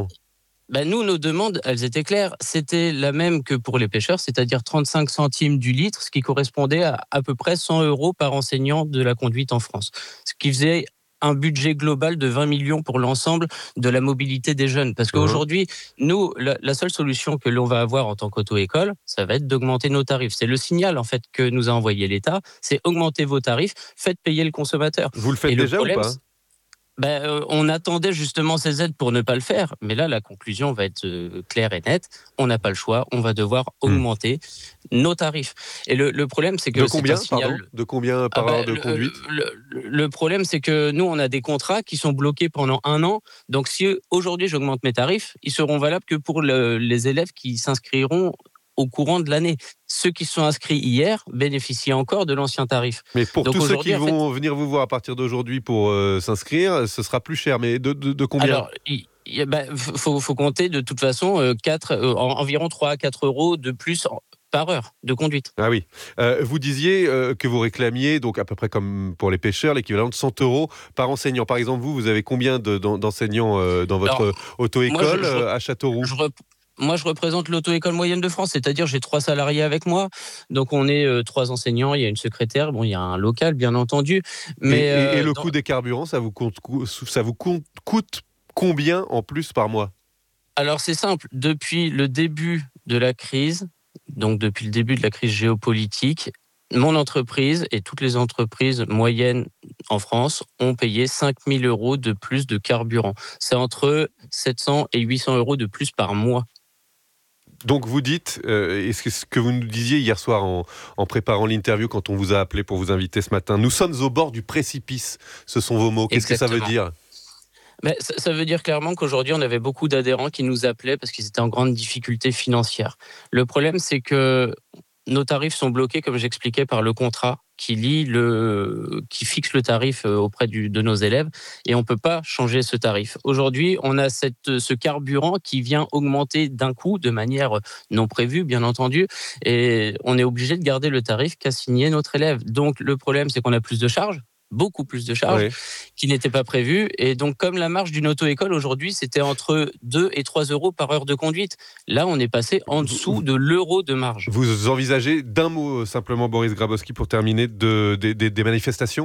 Ben nous, nos demandes, elles étaient claires. C'était la même que pour les pêcheurs, c'est-à-dire trente-cinq centimes du litre, ce qui correspondait à à peu près cent euros par enseignant de la conduite en France. Ce qui faisait un budget global de vingt millions pour l'ensemble de la mobilité des jeunes. Parce qu'aujourd'hui, nous, la, la seule solution que l'on va avoir en tant qu'auto-école, ça va être d'augmenter nos tarifs. C'est le signal, en fait, que nous a envoyé l'État. C'est augmenter vos tarifs, faites payer le consommateur. Vous le faites Et le déjà problème, ou pas? Ben, euh, on attendait justement ces aides pour ne pas le faire, mais là la conclusion va être euh, claire et nette. On n'a pas le choix, on va devoir augmenter mmh. nos tarifs. Et le, le problème, c'est que de combien, c'est un signal... pardon de combien par ah heure ben, de conduite? le, le, le problème, c'est que nous, on a des contrats qui sont bloqués pendant un an. Donc, si aujourd'hui j'augmente mes tarifs, ils seront valables que pour le, les élèves qui s'inscriront au courant de l'année. Ceux qui sont inscrits hier bénéficient encore de l'ancien tarif. Mais pour Donc tous ceux qui en vont fait, venir vous voir à partir d'aujourd'hui pour euh, s'inscrire, ce sera plus cher. Mais de, de, de combien? Alors, il il bah, faut, faut compter de toute façon euh, quatre, euh, environ trois à quatre euros de plus en, par heure de conduite. Ah oui. Euh, vous disiez euh, que vous réclamiez, donc à peu près comme pour les pêcheurs, l'équivalent de cent euros par enseignant. Par exemple, vous, vous avez combien de, d'enseignants euh, dans votre Alors, auto-école moi, je, je, à Châteauroux? je rep... Moi, je représente l'auto-école moyenne de France, c'est-à-dire j'ai trois salariés avec moi. Donc, on est euh, trois enseignants, il y a une secrétaire, bon, il y a un local, bien entendu. Mais, et, et, euh, et le dans... coût des carburants, ça vous, compte, ça vous compte, coûte combien en plus par mois? Alors, c'est simple. Depuis le début de la crise, donc depuis le début de la crise géopolitique, mon entreprise et toutes les entreprises moyennes en France ont payé cinq mille euros de plus de carburant. C'est entre sept cents et huit cents euros de plus par mois. Donc vous dites, euh, et ce que vous nous disiez hier soir en, en préparant l'interview quand on vous a appelé pour vous inviter ce matin, nous sommes au bord du précipice, ce sont vos mots. Qu'est-ce Exactement. que ça veut dire? Mais ça, ça veut dire clairement qu'aujourd'hui, on avait beaucoup d'adhérents qui nous appelaient parce qu'ils étaient en grande difficulté financière. Le problème, c'est que nos tarifs sont bloqués, comme j'expliquais, par le contrat qui lie le, qui fixe le tarif auprès du, de nos élèves, et on ne peut pas changer ce tarif. Aujourd'hui, on a cette, ce carburant qui vient augmenter d'un coup, de manière non prévue, bien entendu, et on est obligé de garder le tarif qu'a signé notre élève. Donc, le problème, c'est qu'on a plus de charges, beaucoup plus de charges, oui. qui n'étaient pas prévues. Et donc, comme la marge d'une auto-école, aujourd'hui, c'était entre deux et trois euros par heure de conduite. Là, on est passé en dessous de l'euro de marge. Vous envisagez, d'un mot simplement, Boris Grabowski, pour terminer, de, de, de, des manifestations?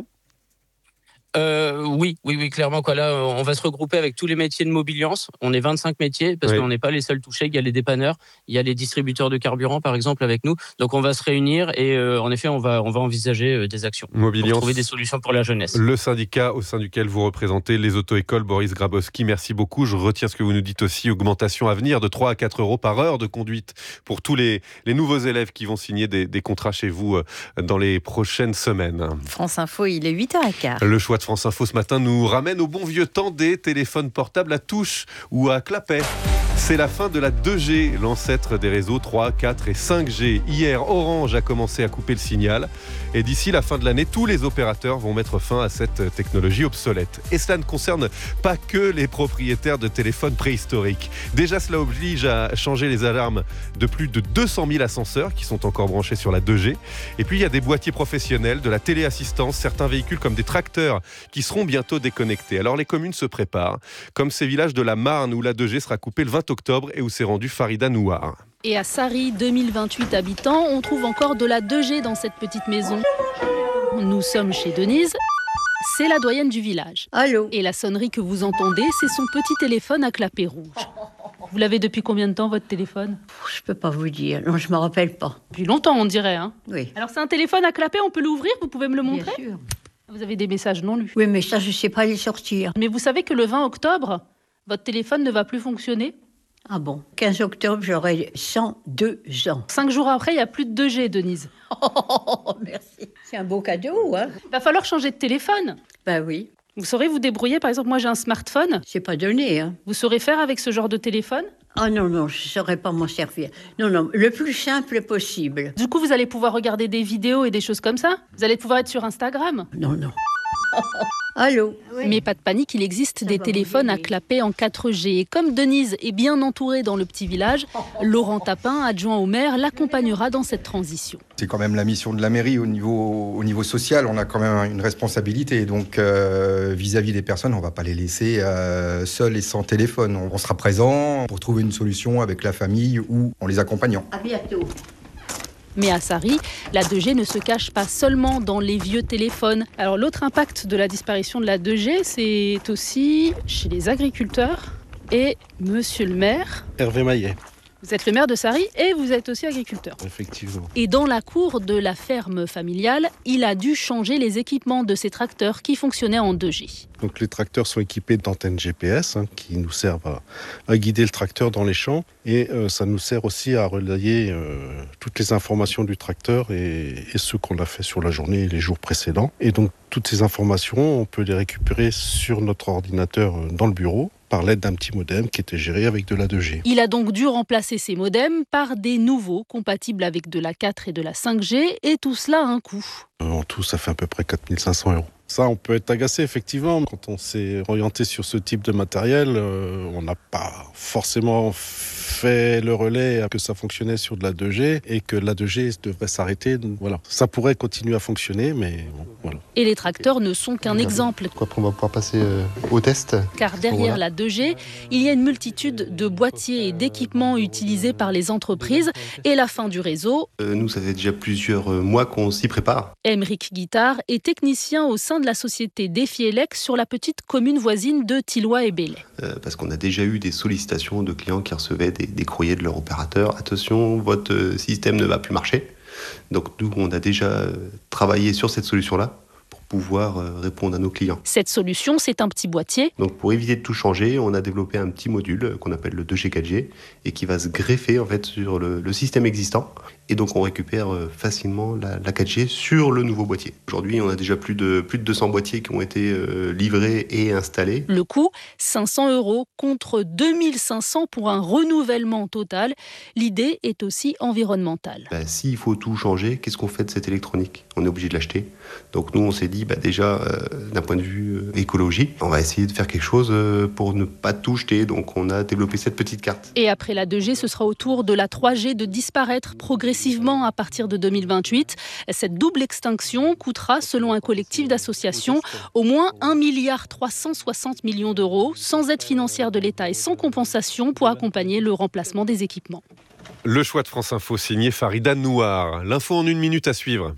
Euh, oui, oui, oui, clairement. Quoi. Là, on va se regrouper avec tous les métiers de mobiliance. On est vingt-cinq métiers parce oui. qu'on n'est pas les seuls touchés. Il y a les dépanneurs, il y a les distributeurs de carburant, par exemple, avec nous. Donc, on va se réunir et euh, en effet, on va, on va envisager euh, des actions Mobiliance, pour trouver des solutions pour la jeunesse. Le syndicat au sein duquel vous représentez les auto-écoles, Boris Grabowski, merci beaucoup. Je retiens ce que vous nous dites aussi, augmentation à venir de trois à quatre euros par heure de conduite pour tous les, les nouveaux élèves qui vont signer des, des contrats chez vous euh, dans les prochaines semaines. France Info, il est huit heures quinze. Le choix de France Info ce matin nous ramène au bon vieux temps des téléphones portables à touche ou à clapet. C'est la fin de la deux G, l'ancêtre des réseaux trois, quatre et cinq G. Hier, Orange a commencé à couper le signal. Et d'ici la fin de l'année, tous les opérateurs vont mettre fin à cette technologie obsolète. Et cela ne concerne pas que les propriétaires de téléphones préhistoriques. Déjà, cela oblige à changer les alarmes de plus de deux cent mille ascenseurs qui sont encore branchés sur la deux G. Et puis, il y a des boîtiers professionnels, de la téléassistance, certains véhicules comme des tracteurs qui seront bientôt déconnectés. Alors, les communes se préparent, comme ces villages de la Marne où la deux G sera coupée le vingt octobre et où s'est rendue Farida Nouar. Et à Sari, deux mille vingt-huit habitants, on trouve encore de la deux G dans cette petite maison. Nous sommes chez Denise, c'est la doyenne du village. Allô ? Et la sonnerie que vous entendez, c'est son petit téléphone à clapet rouge. Vous l'avez depuis combien de temps, votre téléphone ? Je peux pas vous dire, non, je me rappelle pas. Depuis longtemps, on dirait, hein ? Oui. Alors c'est un téléphone à clapet, on peut l'ouvrir, vous pouvez me le montrer ? Bien sûr. Vous avez des messages non lus. Oui, mais ça, je sais pas les sortir. Mais vous savez que le vingt octobre, votre téléphone ne va plus fonctionner ? Ah bon, quinze octobre, j'aurai cent deux ans. Cinq jours après, il n'y a plus de deux G, Denise. Oh, merci. C'est un beau cadeau, hein. Il va falloir changer de téléphone. Ben oui. Vous saurez vous débrouiller, par exemple, moi j'ai un smartphone. C'est pas donné, hein. Vous saurez faire avec ce genre de téléphone ? Ah non, non, je ne saurais pas m'en servir. Non, non, le plus simple possible. Du coup, vous allez pouvoir regarder des vidéos et des choses comme ça ? Vous allez pouvoir être sur Instagram ? Non, non. Allô ? Mais pas de panique, il existe des téléphones à clapet en quatre G. Et comme Denise est bien entourée dans le petit village, Laurent Tapin, adjoint au maire, l'accompagnera dans cette transition. C'est quand même la mission de la mairie au niveau, au niveau social. On a quand même une responsabilité. Donc euh, vis-à-vis des personnes, on ne va pas les laisser euh, seuls et sans téléphone. On, on sera présent pour trouver une solution avec la famille ou en les accompagnant. À bientôt. Mais à Sarri, la deux G ne se cache pas seulement dans les vieux téléphones. Alors l'autre impact de la disparition de la deux G, c'est aussi chez les agriculteurs. Et monsieur le maire... Hervé Maillet. Vous êtes le maire de Sarri et vous êtes aussi agriculteur. Effectivement. Et dans la cour de la ferme familiale, il a dû changer les équipements de ses tracteurs qui fonctionnaient en deux G. Donc les tracteurs sont équipés d'antennes G P S hein, qui nous servent à, à guider le tracteur dans les champs. Et euh, ça nous sert aussi à relayer euh, toutes les informations du tracteur et, et ce qu'on a fait sur la journée et les jours précédents. Et donc toutes ces informations, on peut les récupérer sur notre ordinateur dans le bureau, par l'aide d'un petit modem qui était géré avec de la deux G. Il a donc dû remplacer ces modems par des nouveaux compatibles avec de la quatre et de la cinq G, et tout cela a un coût. En tout, ça fait à peu près quatre mille cinq cents euros. Ça, on peut être agacé, effectivement. Quand on s'est orienté sur ce type de matériel, euh, on n'a pas forcément fait le relais que ça fonctionnait sur de la deux G et que la deux G devrait s'arrêter. Donc, voilà. Ça pourrait continuer à fonctionner, mais bon, voilà. Et les tracteurs ne sont qu'un exemple. Après, on va pouvoir passer euh, au test. Car derrière voilà. la deux G, il y a une multitude de boîtiers et d'équipements utilisés par les entreprises et la fin du réseau. Euh, nous, ça fait déjà plusieurs mois qu'on s'y prépare. Émeric Guittard est technicien au sein de la société Defielec sur la petite commune voisine de Thilloy et Belley. Euh, parce qu'on a déjà eu des sollicitations de clients qui recevaient des, des courriers de leur opérateur. Attention, votre système ne va plus marcher. Donc nous, on a déjà euh, travaillé sur cette solution-là pour pouvoir euh, répondre à nos clients. Cette solution, c'est un petit boîtier. Donc pour éviter de tout changer, on a développé un petit module qu'on appelle le deux G quatre G et qui va se greffer en fait sur le, le système existant. Et donc on récupère facilement la, la quatre G sur le nouveau boîtier. Aujourd'hui, on a déjà plus de, plus de deux cents boîtiers qui ont été euh, livrés et installés. Le coût, cinq cents euros contre deux mille cinq cents pour un renouvellement total. L'idée est aussi environnementale. Bah, s'il faut tout changer, qu'est-ce qu'on fait de cette électronique ? On est obligé de l'acheter. Donc nous, on s'est dit, bah, déjà, euh, d'un point de vue euh, écologie, on va essayer de faire quelque chose euh, pour ne pas tout jeter. Donc on a développé cette petite carte. Et après la deux G, ce sera au tour de la trois G de disparaître progressivement à partir de deux mille vingt-huit. Cette double extinction coûtera, selon un collectif d'associations, au moins un milliard trois cent soixante millions d'euros, sans aide financière de l'État et sans compensation pour accompagner le remplacement des équipements. Le choix de France Info signé Farida Nouar. L'info en une minute à suivre.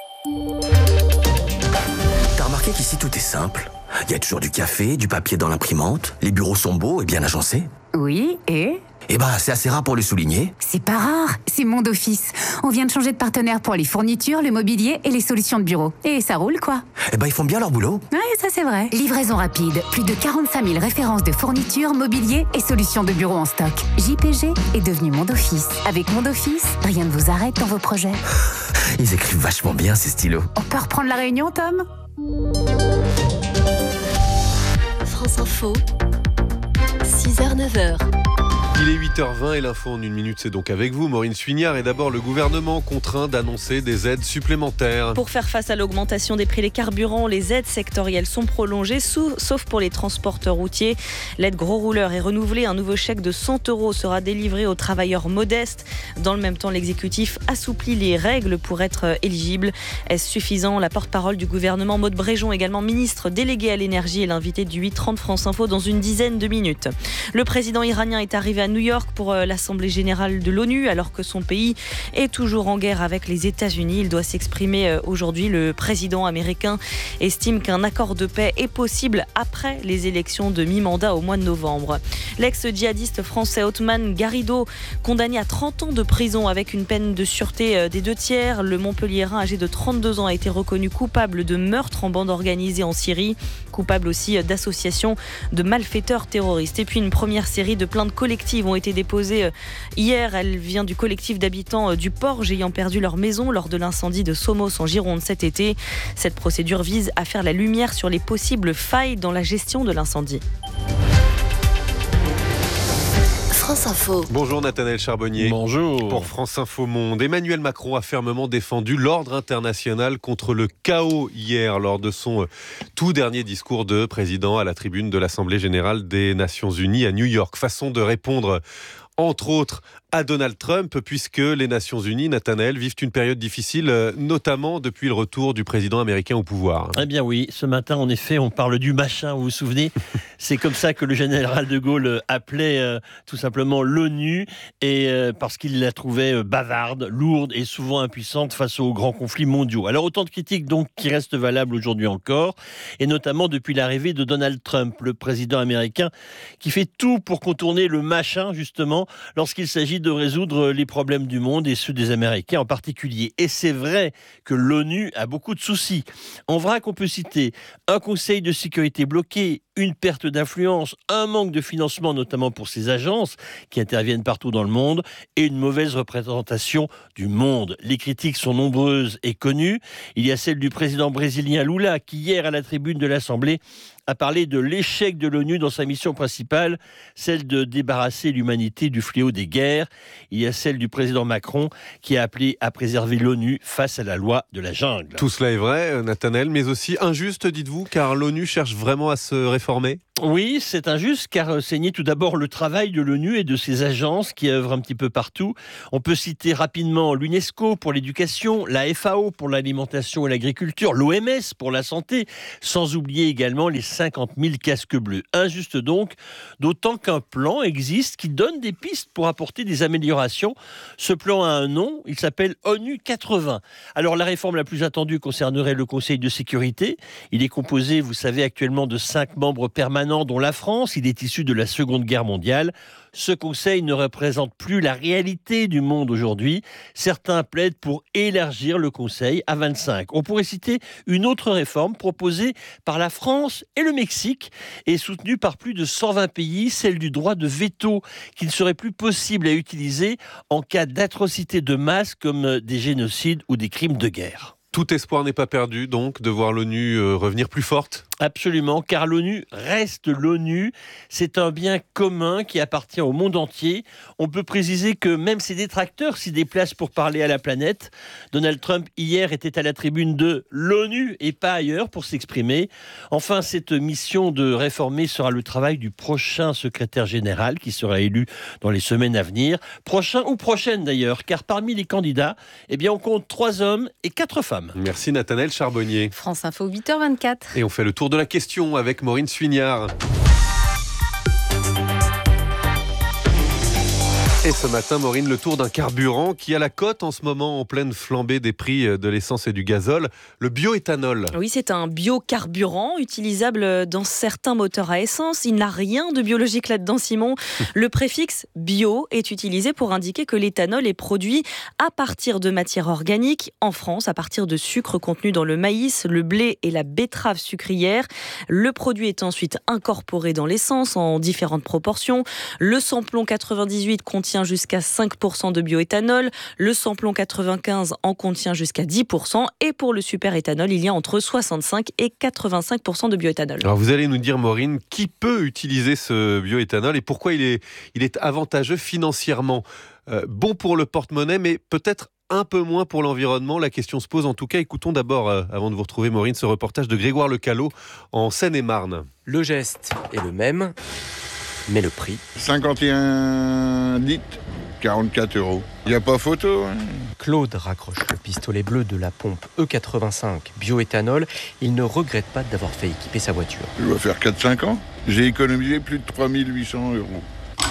T'as remarqué qu'ici tout est simple ? Il y a toujours du café, du papier dans l'imprimante, les bureaux sont beaux et bien agencés. Oui, et ? Eh ben, c'est assez rare pour le souligner. C'est pas rare, c'est Monde Office. On vient de changer de partenaire pour les fournitures, le mobilier et les solutions de bureau. Et ça roule, quoi. Eh ben, ils font bien leur boulot. Ouais, ça c'est vrai. Livraison rapide, plus de quarante-cinq mille références de fournitures, mobilier et solutions de bureau en stock. J P G est devenu Monde Office. Avec Monde Office, rien ne vous arrête dans vos projets. Ils écrivent vachement bien, ces stylos. On peut reprendre la réunion, Tom ? France Info, six heures neuf heures. Il est huit heures vingt et l'info en une minute, c'est donc avec vous, Maureen Suignard. Et d'abord, le gouvernement contraint d'annoncer des aides supplémentaires. Pour faire face à l'augmentation des prix des carburants, les aides sectorielles sont prolongées, sauf pour les transporteurs routiers. L'aide gros rouleur est renouvelée. Un nouveau chèque de cent euros sera délivré aux travailleurs modestes. Dans le même temps, l'exécutif assouplit les règles pour être éligible. Est-ce suffisant ? La porte-parole du gouvernement, Maud Bréjon, également ministre déléguée à l'énergie, est l'invité du huit trente France Info dans une dizaine de minutes. Le président iranien est arrivé à New York pour l'Assemblée générale de l'ONU, alors que son pays est toujours en guerre avec les États-Unis. Il doit s'exprimer aujourd'hui. Le président américain estime qu'un accord de paix est possible après les élections de mi-mandat au mois de novembre. L'ex-djihadiste français Othman Garrido, condamné à trente ans de prison avec une peine de sûreté des deux tiers. Le Montpelliérain, âgé de trente-deux ans, a été reconnu coupable de meurtre en bande organisée en Syrie, coupable aussi d'association de malfaiteurs terroristes. Et puis une première série de plaintes collectives ont été déposées hier. Elle vient du collectif d'habitants du Porge ayant perdu leur maison lors de l'incendie de Somos en Gironde cet été. Cette procédure vise à faire la lumière sur les possibles failles dans la gestion de l'incendie. France Info. Bonjour Nathanaël Charbonnier. Bonjour. Pour France Info Monde, Emmanuel Macron a fermement défendu l'ordre international contre le chaos hier lors de son tout dernier discours de président à la tribune de l'Assemblée générale des Nations Unies à New York. Façon de répondre entre autres à Donald Trump, puisque les Nations Unies, Nathanaël, vivent une période difficile, notamment depuis le retour du président américain au pouvoir. Eh bien oui, ce matin, en effet, on parle du machin, vous vous souvenez ? C'est comme ça que le général de Gaulle appelait euh, tout simplement l'ONU, et euh, parce qu'il la trouvait euh, bavarde, lourde et souvent impuissante face aux grands conflits mondiaux. Alors autant de critiques donc qui restent valables aujourd'hui encore, et notamment depuis l'arrivée de Donald Trump, le président américain, qui fait tout pour contourner le machin, justement, lorsqu'il s'agit de résoudre les problèmes du monde et ceux des Américains en particulier. Et c'est vrai que l'ONU a beaucoup de soucis. En vrac, on peut citer un conseil de sécurité bloqué, une perte d'influence, un manque de financement, notamment pour ces agences qui interviennent partout dans le monde, et une mauvaise représentation du monde. Les critiques sont nombreuses et connues. Il y a celle du président brésilien Lula, qui hier à la tribune de l'Assemblée a parlé de l'échec de l'ONU dans sa mission principale, celle de débarrasser l'humanité du fléau des guerres. Il y a celle du président Macron qui a appelé à préserver l'ONU face à la loi de la jungle. Tout cela est vrai, Nathanaël, mais aussi injuste, dites-vous, car l'ONU cherche vraiment à se réformer ? Oui, c'est injuste car c'est nier tout d'abord le travail de l'ONU et de ses agences qui œuvrent un petit peu partout. On peut citer rapidement l'UNESCO pour l'éducation, la F A O pour l'alimentation et l'agriculture, l'O M S pour la santé, sans oublier également les cinquante mille casques bleus. Injuste donc, d'autant qu'un plan existe qui donne des pistes pour apporter des améliorations. Ce plan a un nom, il s'appelle ONU quatre-vingts. Alors la réforme la plus attendue concernerait le Conseil de sécurité. Il est composé, vous savez, actuellement de cinq membres permanents, dont la France. Il est issu de la Seconde Guerre mondiale. Ce conseil ne représente plus la réalité du monde aujourd'hui. Certains plaident pour élargir le conseil à vingt-cinq. On pourrait citer une autre réforme proposée par la France et le Mexique et soutenue par plus de cent vingt pays, celle du droit de veto qui ne serait plus possible à utiliser en cas d'atrocités de masse comme des génocides ou des crimes de guerre. Tout espoir n'est pas perdu, donc, de voir l'ONU revenir plus forte ? Absolument, car l'ONU reste l'ONU. C'est un bien commun qui appartient au monde entier. On peut préciser que même ses détracteurs s'y déplacent pour parler à la planète. Donald Trump, hier, était à la tribune de l'ONU et pas ailleurs pour s'exprimer. Enfin, cette mission de réformer sera le travail du prochain secrétaire général qui sera élu dans les semaines à venir. Prochain ou prochaine d'ailleurs, car parmi les candidats, eh bien, on compte trois hommes et quatre femmes. Merci Nathanaël Charbonnier. France Info, huit heures vingt-quatre. Et on fait le tour de la question avec Maureen Suignard. Et ce matin, Maureen, le tour d'un carburant qui a la cote en ce moment en pleine flambée des prix de l'essence et du gazole, le bioéthanol. Oui, c'est un biocarburant utilisable dans certains moteurs à essence. Il n'a rien de biologique là-dedans, Simon. Le préfixe bio est utilisé pour indiquer que l'éthanol est produit à partir de matières organiques en France, à partir de sucre contenu dans le maïs, le blé et la betterave sucrière. Le produit est ensuite incorporé dans l'essence en différentes proportions. Le samplon quatre-vingt-dix-huit contient jusqu'à cinq pour cent de bioéthanol, le samplon quatre-vingt-quinze en contient jusqu'à dix pour cent et pour le superéthanol, il y a entre soixante-cinq et quatre-vingt-cinq pour cent de bioéthanol. Alors vous allez nous dire, Maureen, qui peut utiliser ce bioéthanol et pourquoi il est, il est avantageux financièrement, euh, bon pour le porte-monnaie, mais peut-être un peu moins pour l'environnement. La question se pose en tout cas. Écoutons d'abord, euh, avant de vous retrouver, Maureen, ce reportage de Grégoire Lecallot en Seine-et-Marne. Le geste est le même, mais le prix... cinquante et un litres, quarante-quatre euros. Il n'y a pas photo. Hein. Claude raccroche le pistolet bleu de la pompe E quatre-vingt-cinq bioéthanol. Il ne regrette pas d'avoir fait équiper sa voiture. Je dois faire quatre cinq ans. J'ai économisé plus de trois mille huit cents euros.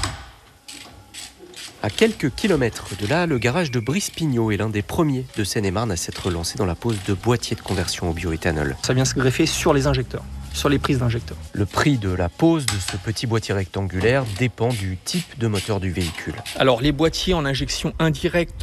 À quelques kilomètres de là, le garage de Brice-Pignot est l'un des premiers de Seine-et-Marne à s'être lancé dans la pose de boîtiers de conversion au bioéthanol. Ça vient se greffer sur les injecteurs, sur les prises d'injecteurs. Le prix de la pose de ce petit boîtier rectangulaire dépend du type de moteur du véhicule. Alors les boîtiers en injection indirecte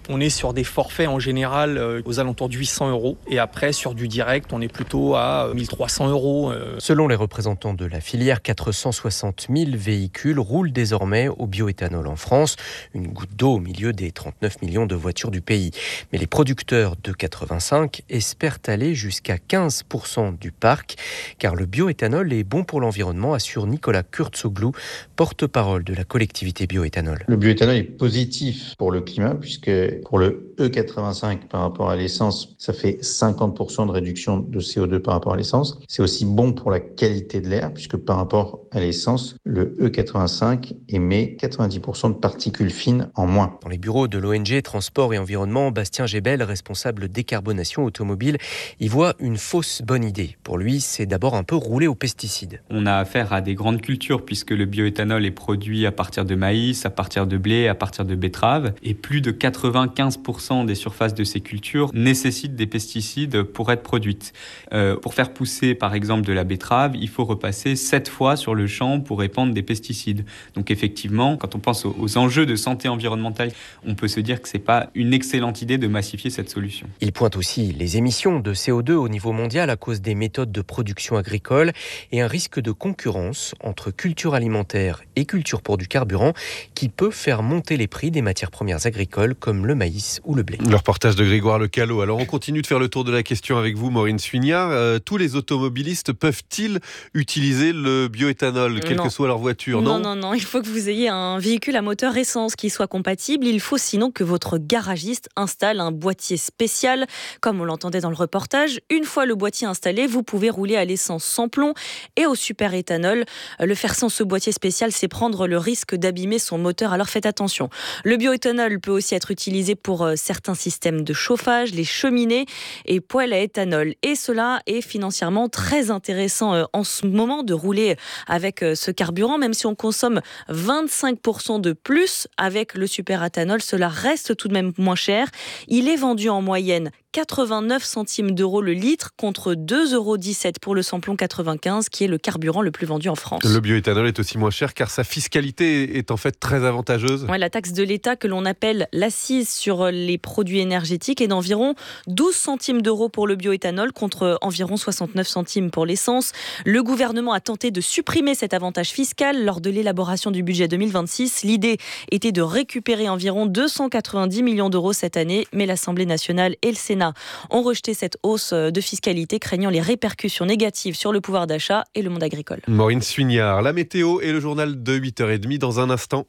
On est sur des forfaits en général euh, aux alentours de huit cents euros. Et après, sur du direct, on est plutôt à mille trois cents euros. Euh. Selon les représentants de la filière, quatre cent soixante mille véhicules roulent désormais au bioéthanol en France. Une goutte d'eau au milieu des trente-neuf millions de voitures du pays. Mais les producteurs de quatre-vingt-cinq espèrent aller jusqu'à quinze pour cent du parc, car le bioéthanol est bon pour l'environnement, assure Nicolas Kurtzoglou, porte-parole de la collectivité bioéthanol. Le bioéthanol est positif pour le climat, puisque pour le E quatre-vingt-cinq par rapport à l'essence, ça fait cinquante pour cent de réduction de C O deux par rapport à l'essence. C'est aussi bon pour la qualité de l'air, puisque par rapport à l'essence, le E quatre-vingt-cinq émet quatre-vingt-dix pour cent de particules fines en moins. Dans les bureaux de l'O N G Transport et Environnement, Bastien Gébel, responsable décarbonation automobile, y voit une fausse bonne idée. Pour lui, c'est d'abord un peu rouler aux pesticides. On a affaire à des grandes cultures puisque le bioéthanol est produit à partir de maïs, à partir de blé, à partir de betterave. Et plus de quatre-vingt-quinze pour cent des surfaces de ces cultures nécessitent des pesticides pour être produites. Euh, pour faire pousser par exemple de la betterave, il faut repasser sept fois sur le champ pour répandre des pesticides. Donc effectivement, quand on pense aux, aux enjeux de santé environnementale, on peut se dire que c'est pas une excellente idée de massifier cette solution. Il pointe aussi les émissions de C O deux au niveau mondial à cause des méthodes de production agricole et un risque de concurrence entre culture alimentaire et culture pour du carburant qui peut faire monter les prix des matières premières agricoles comme le maïs ou le blé. Le reportage de Grégoire Lecallot. Alors on continue de faire le tour de la question avec vous, Maureen Suignard. Euh, tous les automobilistes peuvent-ils utiliser le bioéthanol, quelle non. que soit leur voiture? Non, non, non, non. Il faut que vous ayez un véhicule à moteur essence qui soit compatible. Il faut sinon que votre garagiste installe un boîtier spécial, comme on l'entendait dans le reportage. Une fois le boîtier installé, vous pouvez rouler à l'essence sans plomb et au superéthanol. Le faire sans ce boîtier spécial, c'est prendre le risque d'abîmer son moteur. Alors faites attention. Le bioéthanol peut aussi être utilisé pour certains systèmes de chauffage, les cheminées et poêles à éthanol. Et cela est financièrement très intéressant en ce moment de rouler avec ce carburant, même si on consomme vingt-cinq pour cent de plus avec le superéthanol, cela reste tout de même moins cher. Il est vendu en moyenne quatre-vingt-neuf centimes d'euros le litre contre deux euros dix-sept pour le samplon quatre-vingt-quinze qui est le carburant le plus vendu en France. Le bioéthanol est aussi moins cher car sa fiscalité est en fait très avantageuse. Ouais, la taxe de l'État que l'on appelle l'accise sur les produits énergétiques est d'environ douze centimes d'euros pour le bioéthanol contre environ soixante-neuf centimes pour l'essence. Le gouvernement a tenté de supprimer cet avantage fiscal lors de l'élaboration du budget deux mille vingt-six. L'idée était de récupérer environ deux cent quatre-vingt-dix millions d'euros cette année, mais l'Assemblée nationale et le Sénat ont rejeté cette hausse de fiscalité, craignant les répercussions négatives sur le pouvoir d'achat et le monde agricole. Maureen Suignard, la météo et le journal de huit heures trente dans un instant.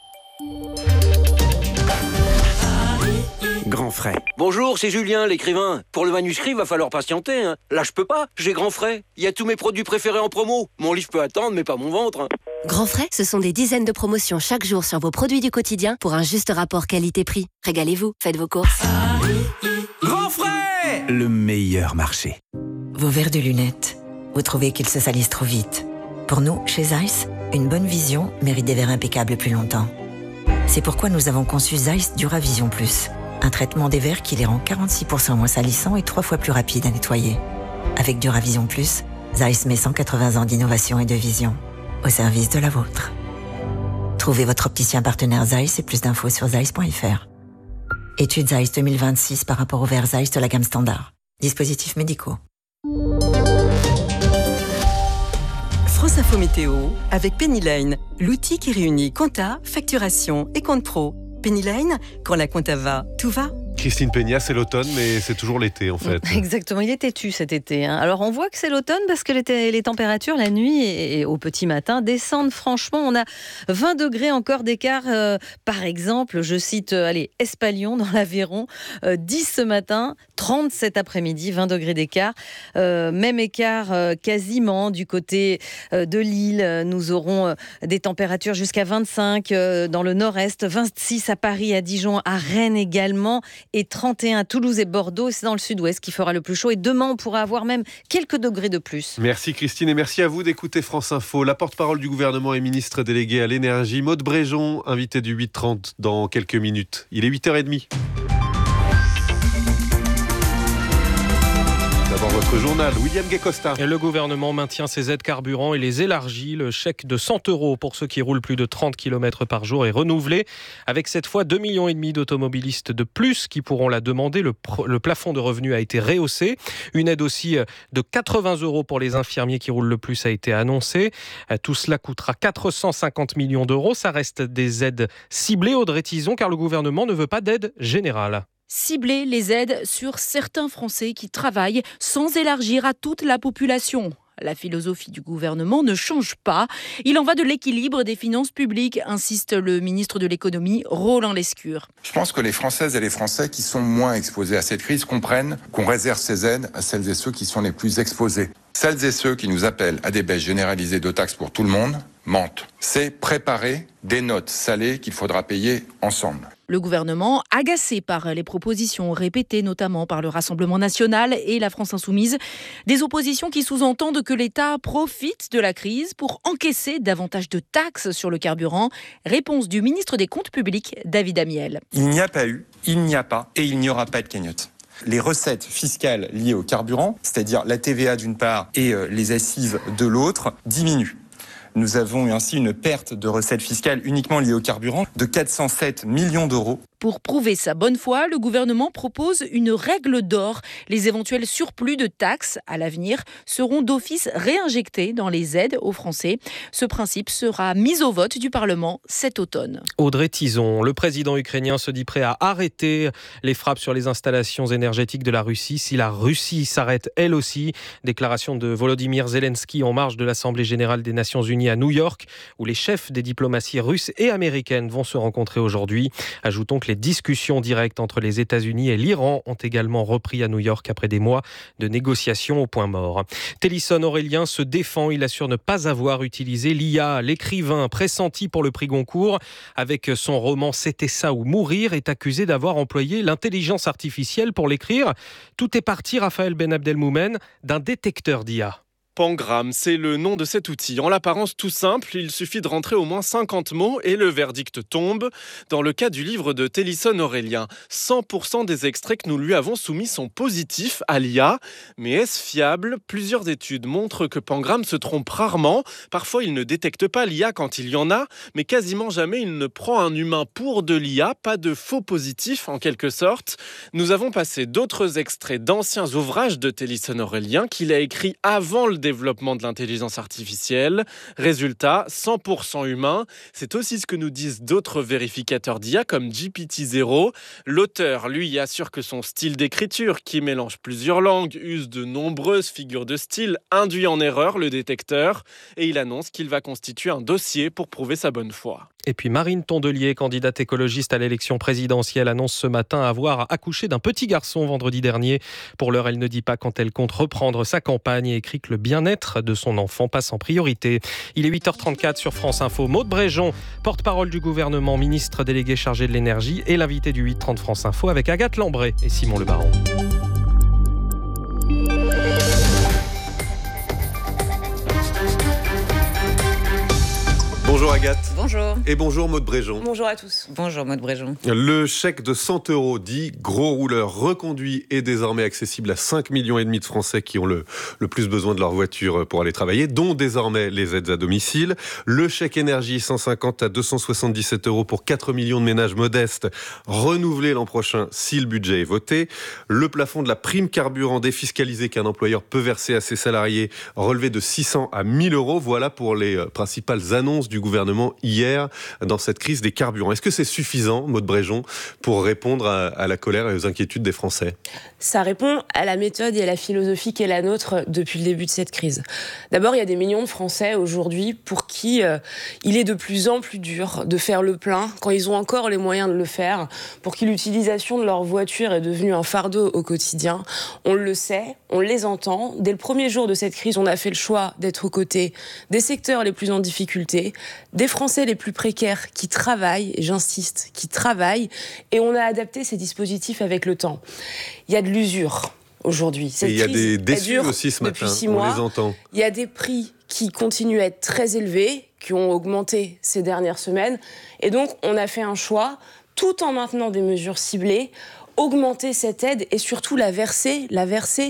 Grand frais. Bonjour, c'est Julien, l'écrivain. Pour le manuscrit, va falloir patienter. Hein. Là, je peux pas, j'ai Grand frais. Il y a tous mes produits préférés en promo. Mon livre peut attendre, mais pas mon ventre. Hein. Grand frais, ce sont des dizaines de promotions chaque jour sur vos produits du quotidien pour un juste rapport qualité-prix. Régalez-vous, faites vos courses. Grand frais, le meilleur marché. Vos verres de lunettes, vous trouvez qu'ils se salissent trop vite. Pour nous, chez Zeiss, une bonne vision mérite des verres impeccables plus longtemps. C'est pourquoi nous avons conçu Zeiss Duravision Plus. Un traitement des verres qui les rend quarante-six pour cent moins salissants et trois fois plus rapides à nettoyer. Avec Duravision Plus, Zeiss met cent quatre-vingts ans d'innovation et de vision au service de la vôtre. Trouvez votre opticien partenaire Zeiss et plus d'infos sur zeiss point f r. Étude Zeiss deux mille vingt-six par rapport aux verres Zeiss de la gamme standard. Dispositifs médicaux. France Info Météo avec Pennyline, l'outil qui réunit compta, facturation et compte pro. Pennyline, quand la compta va, tout va. Christine Peña, c'est l'automne, mais c'est toujours l'été en fait. Exactement, il est têtu cet été. Hein. Alors on voit que c'est l'automne parce que les, les températures la nuit et, et au petit matin descendent franchement. On a vingt degrés encore d'écart. Euh, par exemple, je cite euh, allez, Espalion dans l'Aveyron, euh, dix ce matin, trente cet après-midi, vingt degrés d'écart. Euh, même écart euh, quasiment du côté euh, de Lille. Nous aurons euh, des températures jusqu'à vingt-cinq euh, dans le nord-est, vingt-six à Paris, à Dijon, à Rennes également. Et trente et un à Toulouse et Bordeaux, c'est dans le sud-ouest qui fera le plus chaud. Et demain, on pourra avoir même quelques degrés de plus. Merci Christine et merci à vous d'écouter France Info. La porte-parole du gouvernement et ministre déléguée à l'énergie, Maud Bréjon, invité du huit trente dans quelques minutes. Il est huit heures trente. D'abord votre votre journal. William Guécosta. Et le gouvernement maintient ses aides carburant et les élargit. Le chèque de cent euros pour ceux qui roulent plus de trente kilomètres par jour est renouvelé, avec cette fois deux virgule cinq millions d'automobilistes de plus qui pourront la demander. Le, pr- le plafond de revenus a été rehaussé. Une aide aussi de quatre-vingts euros pour les infirmiers qui roulent le plus a été annoncée. Tout cela coûtera quatre cent cinquante millions d'euros. Ça reste des aides ciblées, Audrey Tizon, car le gouvernement ne veut pas d'aide générale. Cibler les aides sur certains Français qui travaillent sans élargir à toute la population. La philosophie du gouvernement ne change pas. Il en va de l'équilibre des finances publiques, insiste le ministre de l'économie, Roland Lescure. Je pense que les Françaises et les Français qui sont moins exposés à cette crise comprennent qu'on réserve ces aides à celles et ceux qui sont les plus exposés. Celles et ceux qui nous appellent à des baisses généralisées de taxes pour tout le monde mentent. C'est préparer des notes salées qu'il faudra payer ensemble. Le gouvernement, agacé par les propositions répétées notamment par le Rassemblement national et la France insoumise, des oppositions qui sous-entendent que l'État profite de la crise pour encaisser davantage de taxes sur le carburant. Réponse du ministre des Comptes publics, David Amiel. Il n'y a pas eu, il n'y a pas et il n'y aura pas de cagnotte. Les recettes fiscales liées au carburant, c'est-à-dire la T V A d'une part et les assises de l'autre, diminuent. Nous avons eu ainsi une perte de recettes fiscales uniquement liées au carburant de quatre cent sept millions d'euros. Pour prouver sa bonne foi, le gouvernement propose une règle d'or. Les éventuels surplus de taxes à l'avenir seront d'office réinjectés dans les aides aux Français. Ce principe sera mis au vote du Parlement cet automne. Audrey Tizon, le président ukrainien se dit prêt à arrêter les frappes sur les installations énergétiques de la Russie si la Russie s'arrête elle aussi. Déclaration de Volodymyr Zelensky en marge de l'Assemblée générale des Nations unies à New York, où les chefs des diplomaties russes et américaines vont se rencontrer aujourd'hui. Ajoutons que les discussions directes entre les États-Unis et l'Iran ont également repris à New York après des mois de négociations au point mort. Télisson Aurélien se défend. Il assure ne pas avoir utilisé l'I A. L'écrivain pressenti pour le prix Goncourt avec son roman C'était ça ou mourir est accusé d'avoir employé l'intelligence artificielle pour l'écrire. Tout est parti, Raphaël Ben Abdelmoumen, d'un détecteur d'I A. Pangram, c'est le nom de cet outil. En l'apparence tout simple, il suffit de rentrer au moins cinquante mots et le verdict tombe. Dans le cas du livre de Télisson Aurélien, cent pour cent des extraits que nous lui avons soumis sont positifs à l'I A. Mais est-ce fiable ? Plusieurs études montrent que Pangram se trompe rarement. Parfois, il ne détecte pas l'I A quand il y en a, mais quasiment jamais il ne prend un humain pour de l'I A, pas de faux positifs en quelque sorte. Nous avons passé d'autres extraits d'anciens ouvrages de Télisson Aurélien qu'il a écrits avant le développement de l'intelligence artificielle. Résultat, cent pour cent humain. C'est aussi ce que nous disent d'autres vérificateurs d'I A comme G P T zéro. L'auteur, lui, assure que son style d'écriture, qui mélange plusieurs langues, use de nombreuses figures de style, induit en erreur le détecteur. Et il annonce qu'il va constituer un dossier pour prouver sa bonne foi. Et puis Marine Tondelier, candidate écologiste à l'élection présidentielle, annonce ce matin avoir accouché d'un petit garçon vendredi dernier. Pour l'heure, elle ne dit pas quand elle compte reprendre sa campagne et écrit que le bien-être de son enfant passe en priorité. Il est huit heures trente-quatre sur France Info. Maude Bréjon, porte-parole du gouvernement, ministre délégué chargé de l'énergie, et l'invité du huit trente France Info avec Agathe Lambray et Simon Le Baron. Bonjour Agathe. Bonjour. Et bonjour Maude Bréjon. Bonjour à tous. Bonjour Maude Bréjon. Le chèque de cent euros dit gros rouleur reconduit est désormais accessible à cinq millions et demi de Français qui ont le, le plus besoin de leur voiture pour aller travailler, dont désormais les aides à domicile. Le chèque énergie cent cinquante à deux cent soixante-dix-sept euros pour quatre millions de ménages modestes, renouvelé l'an prochain si le budget est voté. Le plafond de la prime carburant défiscalisée qu'un employeur peut verser à ses salariés, relevé de six cents à mille euros. Voilà pour les principales annonces du gouvernement hier dans cette crise des carburants. Est-ce que c'est suffisant, Maude Bréjon, pour répondre à, à la colère et aux inquiétudes des Français ? Ça répond à la méthode et à la philosophie qui est la nôtre depuis le début de cette crise. D'abord, il y a des millions de Français aujourd'hui pour qui euh, il est de plus en plus dur de faire le plein quand ils ont encore les moyens de le faire, pour qui l'utilisation de leur voiture est devenue un fardeau au quotidien. On le sait, on les entend. Dès le premier jour de cette crise, on a fait le choix d'être aux côtés des secteurs les plus en difficulté, des Français les plus précaires qui travaillent, et j'insiste, qui travaillent, et on a adapté ces dispositifs avec le temps. Il y a de l'usure aujourd'hui. Cette et il y a crise, des déçus aussi ce matin, six on mois. les entend. Il y a des prix qui continuent à être très élevés, qui ont augmenté ces dernières semaines, et donc on a fait un choix, tout en maintenant des mesures ciblées, augmenter cette aide et surtout la verser, la verser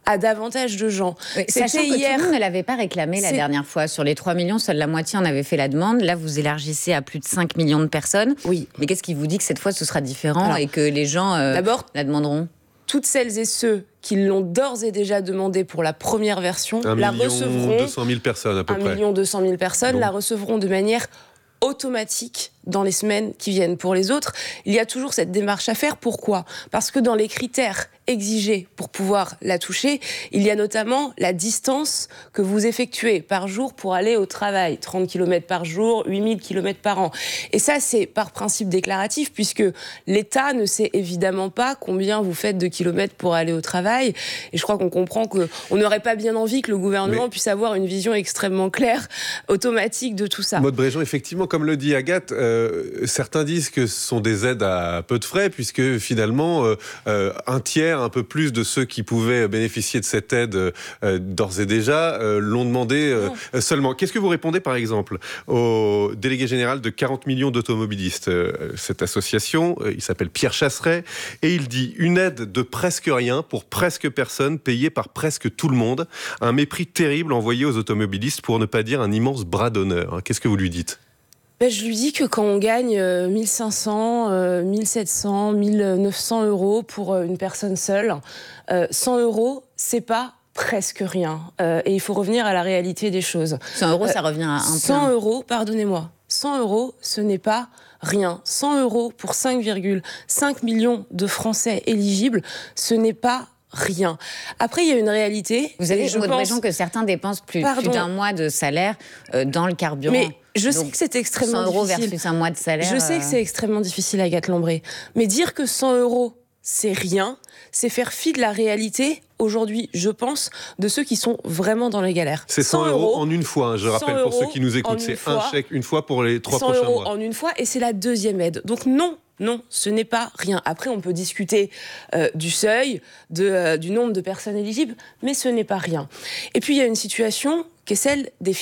à davantage de gens. Oui, sachant que hier... tout le monde ne l'avait pas réclamé la C'est... dernière fois. Sur les trois millions, seule la moitié en avait fait la demande. Là, vous élargissez à plus de cinq millions de personnes. Oui. Mais qu'est-ce qui vous dit que cette fois, ce sera différent Alors, et que les gens euh, d'abord, la demanderont ? Toutes celles et ceux qui l'ont d'ores et déjà demandé pour la première version un la million recevront. deux cent mille personnes à peu un près. un million deux cent mille personnes Donc. la recevront de manière automatique dans les semaines qui viennent. Pour les autres, il y a toujours cette démarche à faire. Pourquoi ? Parce que dans les critères exigés pour pouvoir la toucher, il y a notamment la distance que vous effectuez par jour pour aller au travail. trente kilomètres par jour, huit mille kilomètres par an. Et ça, c'est par principe déclaratif, puisque l'État ne sait évidemment pas combien vous faites de kilomètres pour aller au travail. Et je crois qu'on comprend qu'on n'aurait pas bien envie que le gouvernement Mais... puisse avoir une vision extrêmement claire, automatique de tout ça. Maud Bréjean, effectivement, comme le dit Agathe, euh, certains disent que ce sont des aides à peu de frais, puisque finalement, euh, euh, un tiers, un peu plus de ceux qui pouvaient bénéficier de cette aide euh, d'ores et déjà euh, l'ont demandé euh, seulement. Qu'est-ce que vous répondez, par exemple, au délégué général de quarante millions d'automobilistes, euh, cette association, euh, il s'appelle Pierre Chasseret, et il dit une aide de presque rien pour presque personne, payée par presque tout le monde, un mépris terrible envoyé aux automobilistes, pour ne pas dire un immense bras d'honneur. Qu'est-ce que vous lui dites ? Ben, je lui dis que quand on gagne euh, mille cinq cents, euh, mille sept cents, mille neuf cents euros pour euh, une personne seule, euh, cent euros, c'est pas presque rien. Euh, et il faut revenir à la réalité des choses. cent euros, euh, ça revient à un plein. cent euros, pardonnez-moi. cent euros, ce n'est pas rien. cent euros pour cinq virgule cinq millions de Français éligibles, ce n'est pas rien. Après, il y a une réalité. Vous avez je l'impression pense... que certains dépensent plus, plus d'un mois de salaire euh, dans le carburant. Mais je Donc, sais que c'est extrêmement cent euros difficile. versus un mois de salaire. Je sais euh... que c'est extrêmement difficile, Agathe Lambré. Mais dire que cent euros, c'est rien, c'est faire fi de la réalité, aujourd'hui, je pense, de ceux qui sont vraiment dans les galères. C'est cent euros en une fois, hein, je rappelle pour ceux qui nous écoutent. C'est un chèque une fois pour les trois prochains mois. cent euros en une fois, et c'est la deuxième aide. Donc non, non, ce n'est pas rien. Après, on peut discuter euh, du seuil, de, euh, du nombre de personnes éligibles, mais ce n'est pas rien. Et puis, il y a une situation qui est celle des